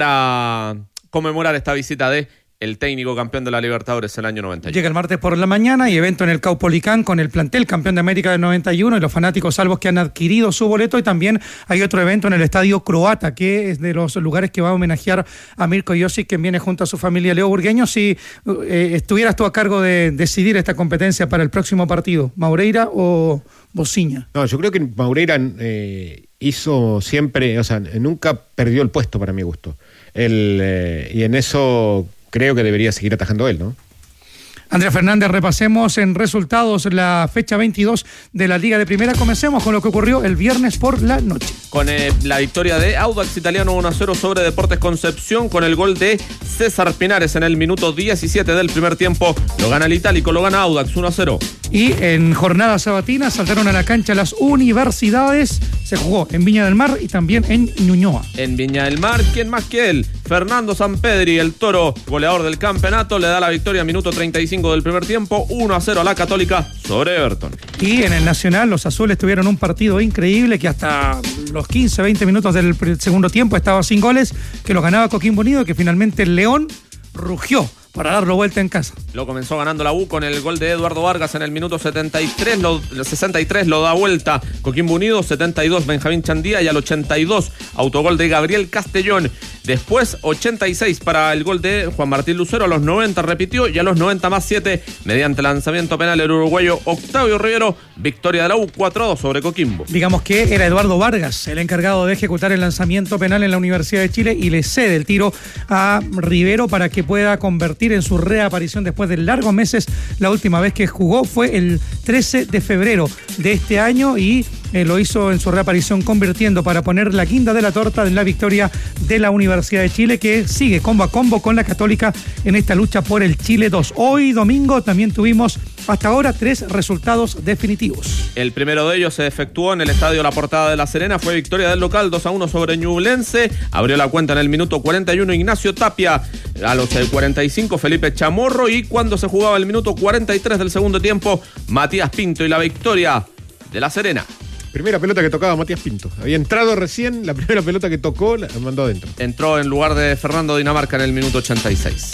para conmemorar esta visita de el técnico campeón de la Libertadores el año noventa y uno. Llega el martes por la mañana y evento en el Caupolicán con el plantel campeón de América del noventa y uno y los fanáticos salvos que han adquirido su boleto, y también hay otro evento en el Estadio Croata, que es de los lugares que va a homenajear a Mirko Josic, quien viene junto a su familia. Leo Burgueño, si eh, estuvieras tú a cargo de decidir esta competencia para el próximo partido, ¿Maureira o Bociña? No, yo creo que Maureira eh, hizo siempre, o sea, nunca perdió el puesto para mi gusto. El, eh, y en eso creo que debería seguir atajando él, ¿no? Andrea Fernández, repasemos en resultados la fecha veintidós de la Liga de Primera. Comencemos con lo que ocurrió el viernes por la noche. Con eh, la victoria de Audax Italiano uno a cero sobre Deportes Concepción, con el gol de César Pinares en el minuto diecisiete del primer tiempo. Lo gana el Itálico, lo gana Audax uno a cero. Y en jornada sabatina saltaron a la cancha las universidades. Se jugó en Viña del Mar y también en Ñuñoa. En Viña del Mar, ¿quién más que él? Fernando Sampedri, el Toro, goleador del campeonato, le da la victoria minuto treinta y cinco del primer tiempo, uno a cero a la Católica sobre Everton. Y en el Nacional, los azules tuvieron un partido increíble que hasta los quince, veinte minutos del segundo tiempo estaba sin goles, que lo ganaba Coquimbo Unido, que finalmente el León rugió para darlo vuelta en casa. Lo comenzó ganando la U con el gol de Eduardo Vargas en el minuto setenta y tres, lo, sesenta y tres lo da vuelta Coquimbo Unido, setenta y dos Benjamín Chandía, y al ochenta y dos autogol de Gabriel Castellón. Después ochenta y seis para el gol de Juan Martín Lucero, a los noventa repitió, y a los noventa más siete mediante lanzamiento penal el uruguayo Octavio Rivero, victoria de la U cuatro a dos sobre Coquimbo. Digamos que era Eduardo Vargas el encargado de ejecutar el lanzamiento penal en la Universidad de Chile, y le cede el tiro a Rivero para que pueda convertir en su reaparición después de largos meses. La última vez que jugó fue el trece de febrero de este año, y eh, lo hizo en su reaparición convirtiendo para poner la guinda de la torta en la victoria de la Universidad de Chile, que sigue combo a combo con la Católica en esta lucha por el Chile dos. Hoy domingo también tuvimos hasta ahora tres resultados definitivos. El primero de ellos se efectuó en el Estadio La Portada de La Serena, fue victoria del local dos a uno sobre Ñublense. Abrió la cuenta en el minuto cuarenta y uno Ignacio Tapia, a los cuarenta y cinco Felipe Chamorro, y cuando se jugaba el minuto cuarenta y tres del segundo tiempo, Matías Pinto, y la victoria de La Serena. Primera pelota que tocaba Matías Pinto. Había entrado recién, la primera pelota que tocó la mandó adentro. Entró en lugar de Fernando Dinamarca en el minuto ochenta y seis.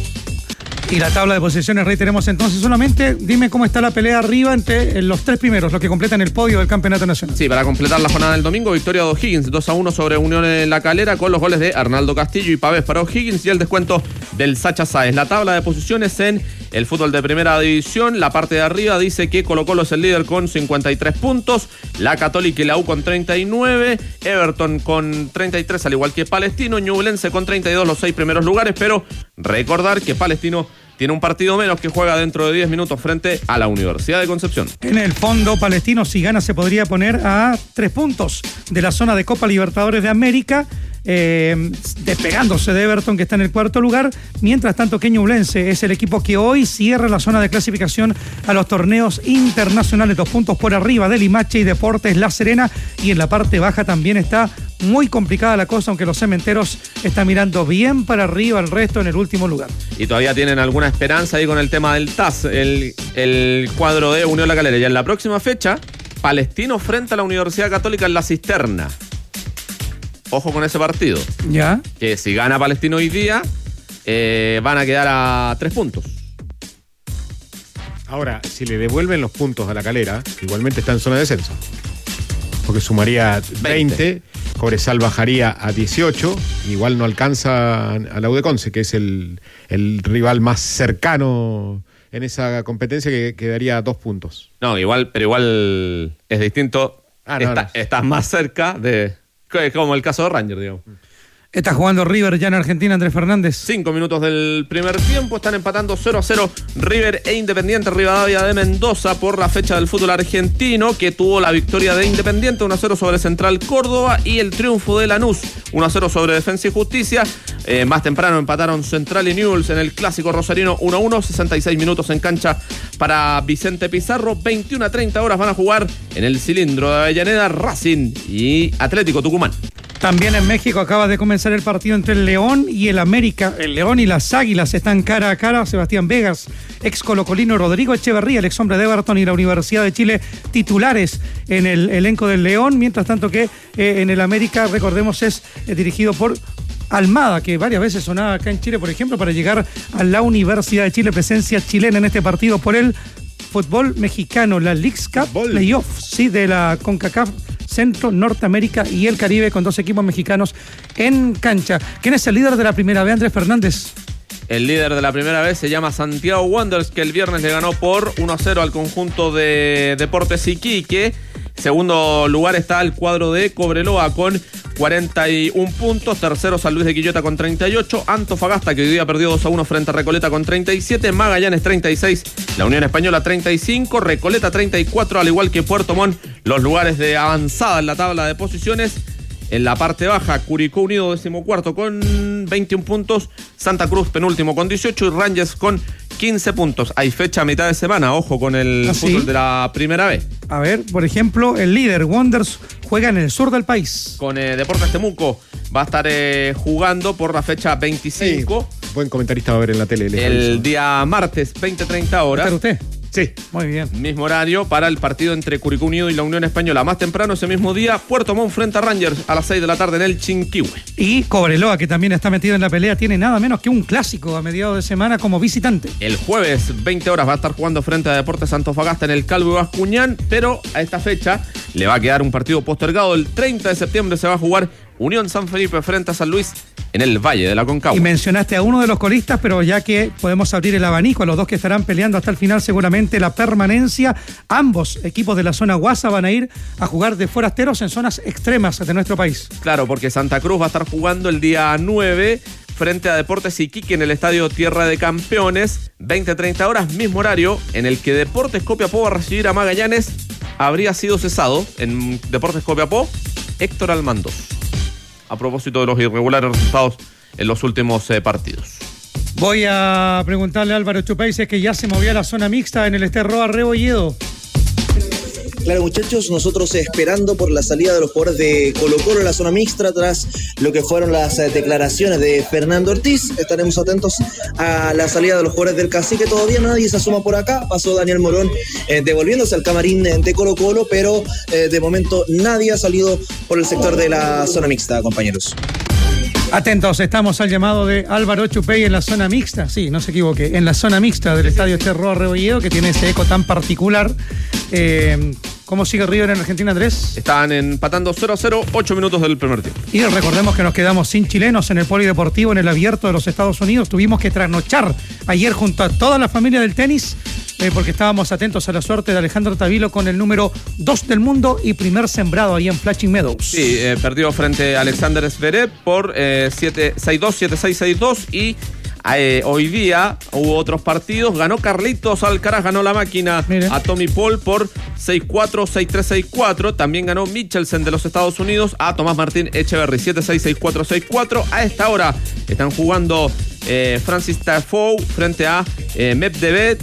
Y la tabla de posiciones, reiteremos entonces, solamente dime cómo está la pelea arriba entre los tres primeros, los que completan el podio del Campeonato Nacional. Sí, para completar la jornada del domingo, victoria de O'Higgins dos a uno sobre Unión en La Calera, con los goles de Arnaldo Castillo y Pavés para O'Higgins, y el descuento del Sacha Sáez. La tabla de posiciones en el fútbol de primera división, la parte de arriba dice que Colo-Colo es el líder con cincuenta y tres puntos, la Católica y la U con treinta y nueve, Everton con treinta y tres al igual que Palestino, Ñublense con treinta y dos, los seis primeros lugares, pero recordar que Palestino tiene un partido menos, que juega dentro de diez minutos frente a la Universidad de Concepción. En el fondo, Palestino, si gana, se podría poner a tres puntos de la zona de Copa Libertadores de América, eh, despegándose de Everton, que está en el cuarto lugar. Mientras tanto, que Ñublense es el equipo que hoy cierra la zona de clasificación a los torneos internacionales, dos puntos por arriba de Limache y Deportes La Serena, y en la parte baja también está muy complicada la cosa, aunque los cementeros están mirando bien para arriba, el resto en el último lugar. Y todavía tienen alguna esperanza ahí con el tema del T A S, el, el cuadro de Unión La Calera. Ya en la próxima fecha, Palestino frente a la Universidad Católica en La Cisterna. Ojo con ese partido. Ya. Que si gana Palestino hoy día, eh, van a quedar a tres puntos. Ahora, si le devuelven los puntos a La Calera, igualmente está en zona de descenso. Porque sumaría veinte, Cobresal bajaría a dieciocho, igual no alcanza a la U de Conce, que es el, el rival más cercano en esa competencia, que quedaría dos puntos. No, igual, pero igual es distinto. Ah, no, Está, no. Estás más cerca de... como el caso de Rangers, digamos. Está jugando River ya en Argentina, Andrés Fernández. Cinco minutos del primer tiempo, están empatando cero a cero River e Independiente Rivadavia de Mendoza por la fecha del fútbol argentino, que tuvo la victoria de Independiente uno a cero sobre Central Córdoba y el triunfo de Lanús uno a cero sobre Defensa y Justicia. Eh, más temprano empataron Central y Newell's en el clásico rosarino uno a uno, sesenta y seis minutos en cancha para Vicente Pizarro. veintiuna a treinta horas van a jugar en el cilindro de Avellaneda Racing y Atlético Tucumán. También en México acaba de comenzar el partido entre el León y el América. El León y las Águilas están cara a cara. Sebastián Vegas, ex colocolino, Rodrigo Echeverría, el ex hombre de Everton y la Universidad de Chile, titulares en el elenco del León. Mientras tanto que eh, en el América, recordemos, es eh, dirigido por Almada, que varias veces sonaba acá en Chile, por ejemplo, para llegar a la Universidad de Chile. Presencia chilena en este partido por el fútbol mexicano, la Leagues Cup Playoffs, sí, de la CONCACAF Centro, Norteamérica y el Caribe, con dos equipos mexicanos en cancha. ¿Quién es el líder de la primera B, Andrés Fernández? El líder de la primera vez se llama Santiago Wanderers, que el viernes le ganó por uno a cero al conjunto de Deportes Iquique. Segundo lugar está el cuadro de Cobreloa con cuarenta y uno puntos. Tercero San Luis de Quillota con treinta y ocho. Antofagasta, que hoy día perdió dos a uno frente a Recoleta, con treinta y siete. Magallanes treinta y seis. La Unión Española treinta y cinco. Recoleta treinta y cuatro, al igual que Puerto Montt. Los lugares de avanzada en la tabla de posiciones. En la parte baja, Curicó Unido decimocuarto con veintiún puntos, Santa Cruz penúltimo con dieciocho y Rangers con quince puntos. Hay fecha a mitad de semana, ojo con el ¿Ah, fútbol sí? de la primera B. A ver, por ejemplo, el líder, Wanderers, juega en el sur del país. Con eh, Deportes Temuco va a estar eh, jugando por la fecha veinticinco. Sí, buen comentarista va a ver en la tele. El día martes, veinte treinta horas. ¿Está usted? Sí. Muy bien. Mismo horario para el partido entre Curicó Unido y la Unión Española. Más temprano ese mismo día, Puerto Montt frente a Rangers a las seis de la tarde en el Chinquihue. Y Cobreloa, que también está metido en la pelea, tiene nada menos que un clásico a mediados de semana como visitante. El jueves, veinte horas, va a estar jugando frente a Deportes Antofagasta en el Calvo y Bascuñán, pero a esta fecha le va a quedar un partido postergado. El treinta de septiembre se va a jugar Unión San Felipe frente a San Luis en el Valle de la Concagua. Y mencionaste a uno de los colistas, pero ya que podemos abrir el abanico a los dos que estarán peleando hasta el final seguramente la permanencia, ambos equipos de la zona Guasa van a ir a jugar de forasteros en zonas extremas de nuestro país. Claro, porque Santa Cruz va a estar jugando el día nueve frente a Deportes Iquique en el Estadio Tierra de Campeones, veinte treinta horas, mismo horario en el que Deportes Copiapó va a recibir a Magallanes. Habría sido cesado en Deportes Copiapó Héctor Almandos, a propósito de los irregulares resultados en los últimos eh, partidos. Voy a preguntarle a Álvaro Chupay si es que ya se movió a la zona mixta en el Esterroa Rebolledo. Claro, muchachos, nosotros esperando por la salida de los jugadores de Colo-Colo en la zona mixta tras lo que fueron las eh, declaraciones de Fernando Ortiz. Estaremos atentos a la salida de los jugadores del Cacique. Todavía nadie se asoma por acá. Pasó Daniel Morón eh, devolviéndose al camarín de Colo-Colo, pero eh, de momento nadie ha salido por el sector de la zona mixta, compañeros. Atentos, estamos al llamado de Álvaro Chupey en la zona mixta, sí, no se equivoque, en la zona mixta del Estadio Esterroa Rebolledo, que tiene ese eco tan particular. Eh, ¿Cómo sigue River en Argentina, Andrés? Están empatando cero a cero, ocho minutos del primer tiempo. Y recordemos que nos quedamos sin chilenos en el polideportivo, en el abierto de los Estados Unidos. Tuvimos que trasnochar ayer junto a toda la familia del tenis, eh, porque estábamos atentos a la suerte de Alejandro Tavilo con el número dos del mundo y primer sembrado ahí en Flushing Meadows. Sí, eh, perdió frente a Alexander Zverev por eh, siete seis dos, siete seis, seis dos y eh, hoy día hubo otros partidos. Ganó Carlitos Alcaraz, ganó la máquina Mire. a Tommy Paul por seis cuatro, seis tres, seis cuatro. También ganó Michelsen de los Estados Unidos a Tomás Martín Echeverry, siete seis, seis cuatro, seis cuatro. A esta hora están jugando eh, Francis Tiafoe frente a eh, Medvedev.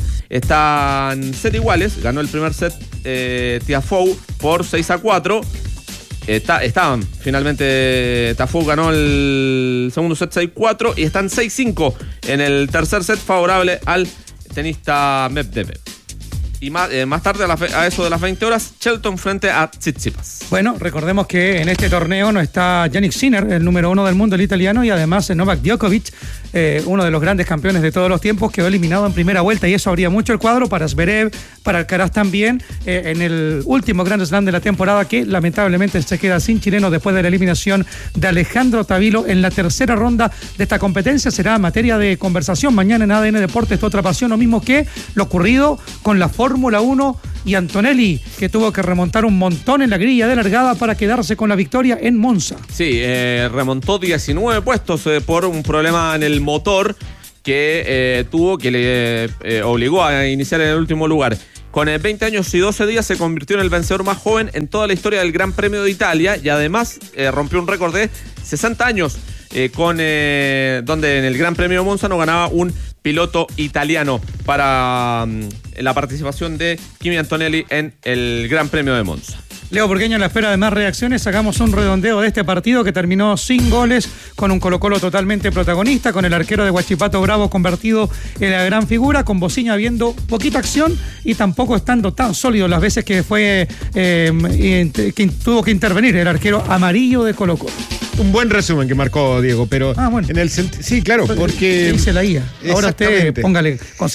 Están set iguales, ganó el primer set eh, Tiafoe por seis a cuatro. Está, estaban, finalmente Tiafoe ganó el segundo set seis cuatro y están seis cinco en el tercer set favorable al tenista Medvedev. Y más, eh, más tarde, a, la fe, a eso de las veinte horas, Shelton frente a Tsitsipas. Bueno, recordemos que en este torneo no está Jannik Sinner, el número uno del mundo, el italiano, y además Novak Djokovic, eh, uno de los grandes campeones de todos los tiempos, quedó eliminado en primera vuelta, y eso abría mucho el cuadro para Zverev, para Alcaraz también, eh, en el último Grand Slam de la temporada, que lamentablemente se queda sin chileno después de la eliminación de Alejandro Tavilo en la tercera ronda de esta competencia. Será materia de conversación mañana en A D N Deportes, toda otra pasión, lo mismo que lo ocurrido con la Fórmula uno y Antonelli, que tuvo que remontar un montón en la grilla de largada para quedarse con la victoria en Monza. Sí, eh, remontó diecinueve puestos eh, por un problema en el motor que eh, tuvo, que le eh, obligó a iniciar en el último lugar. Con eh, veinte años y doce días se convirtió en el vencedor más joven en toda la historia del Gran Premio de Italia, y además eh, rompió un récord de sesenta años, eh, con eh, donde en el Gran Premio de Monza no ganaba un piloto italiano, para um, la participación de Kimi Antonelli en el Gran Premio de Monza. Leo Burgueño, en la espera de más reacciones, hagamos un redondeo de este partido que terminó sin goles, con un Colo-Colo totalmente protagonista, con el arquero de Huachipato Bravo convertido en la gran figura, con Bociña viendo poquita acción y tampoco estando tan sólido las veces que fue eh, que tuvo que intervenir el arquero amarillo de Colo-Colo. Un buen resumen que marcó Diego, pero ah, bueno. en el sentido, sí, claro, porque dice la I A. Ahora usted póngale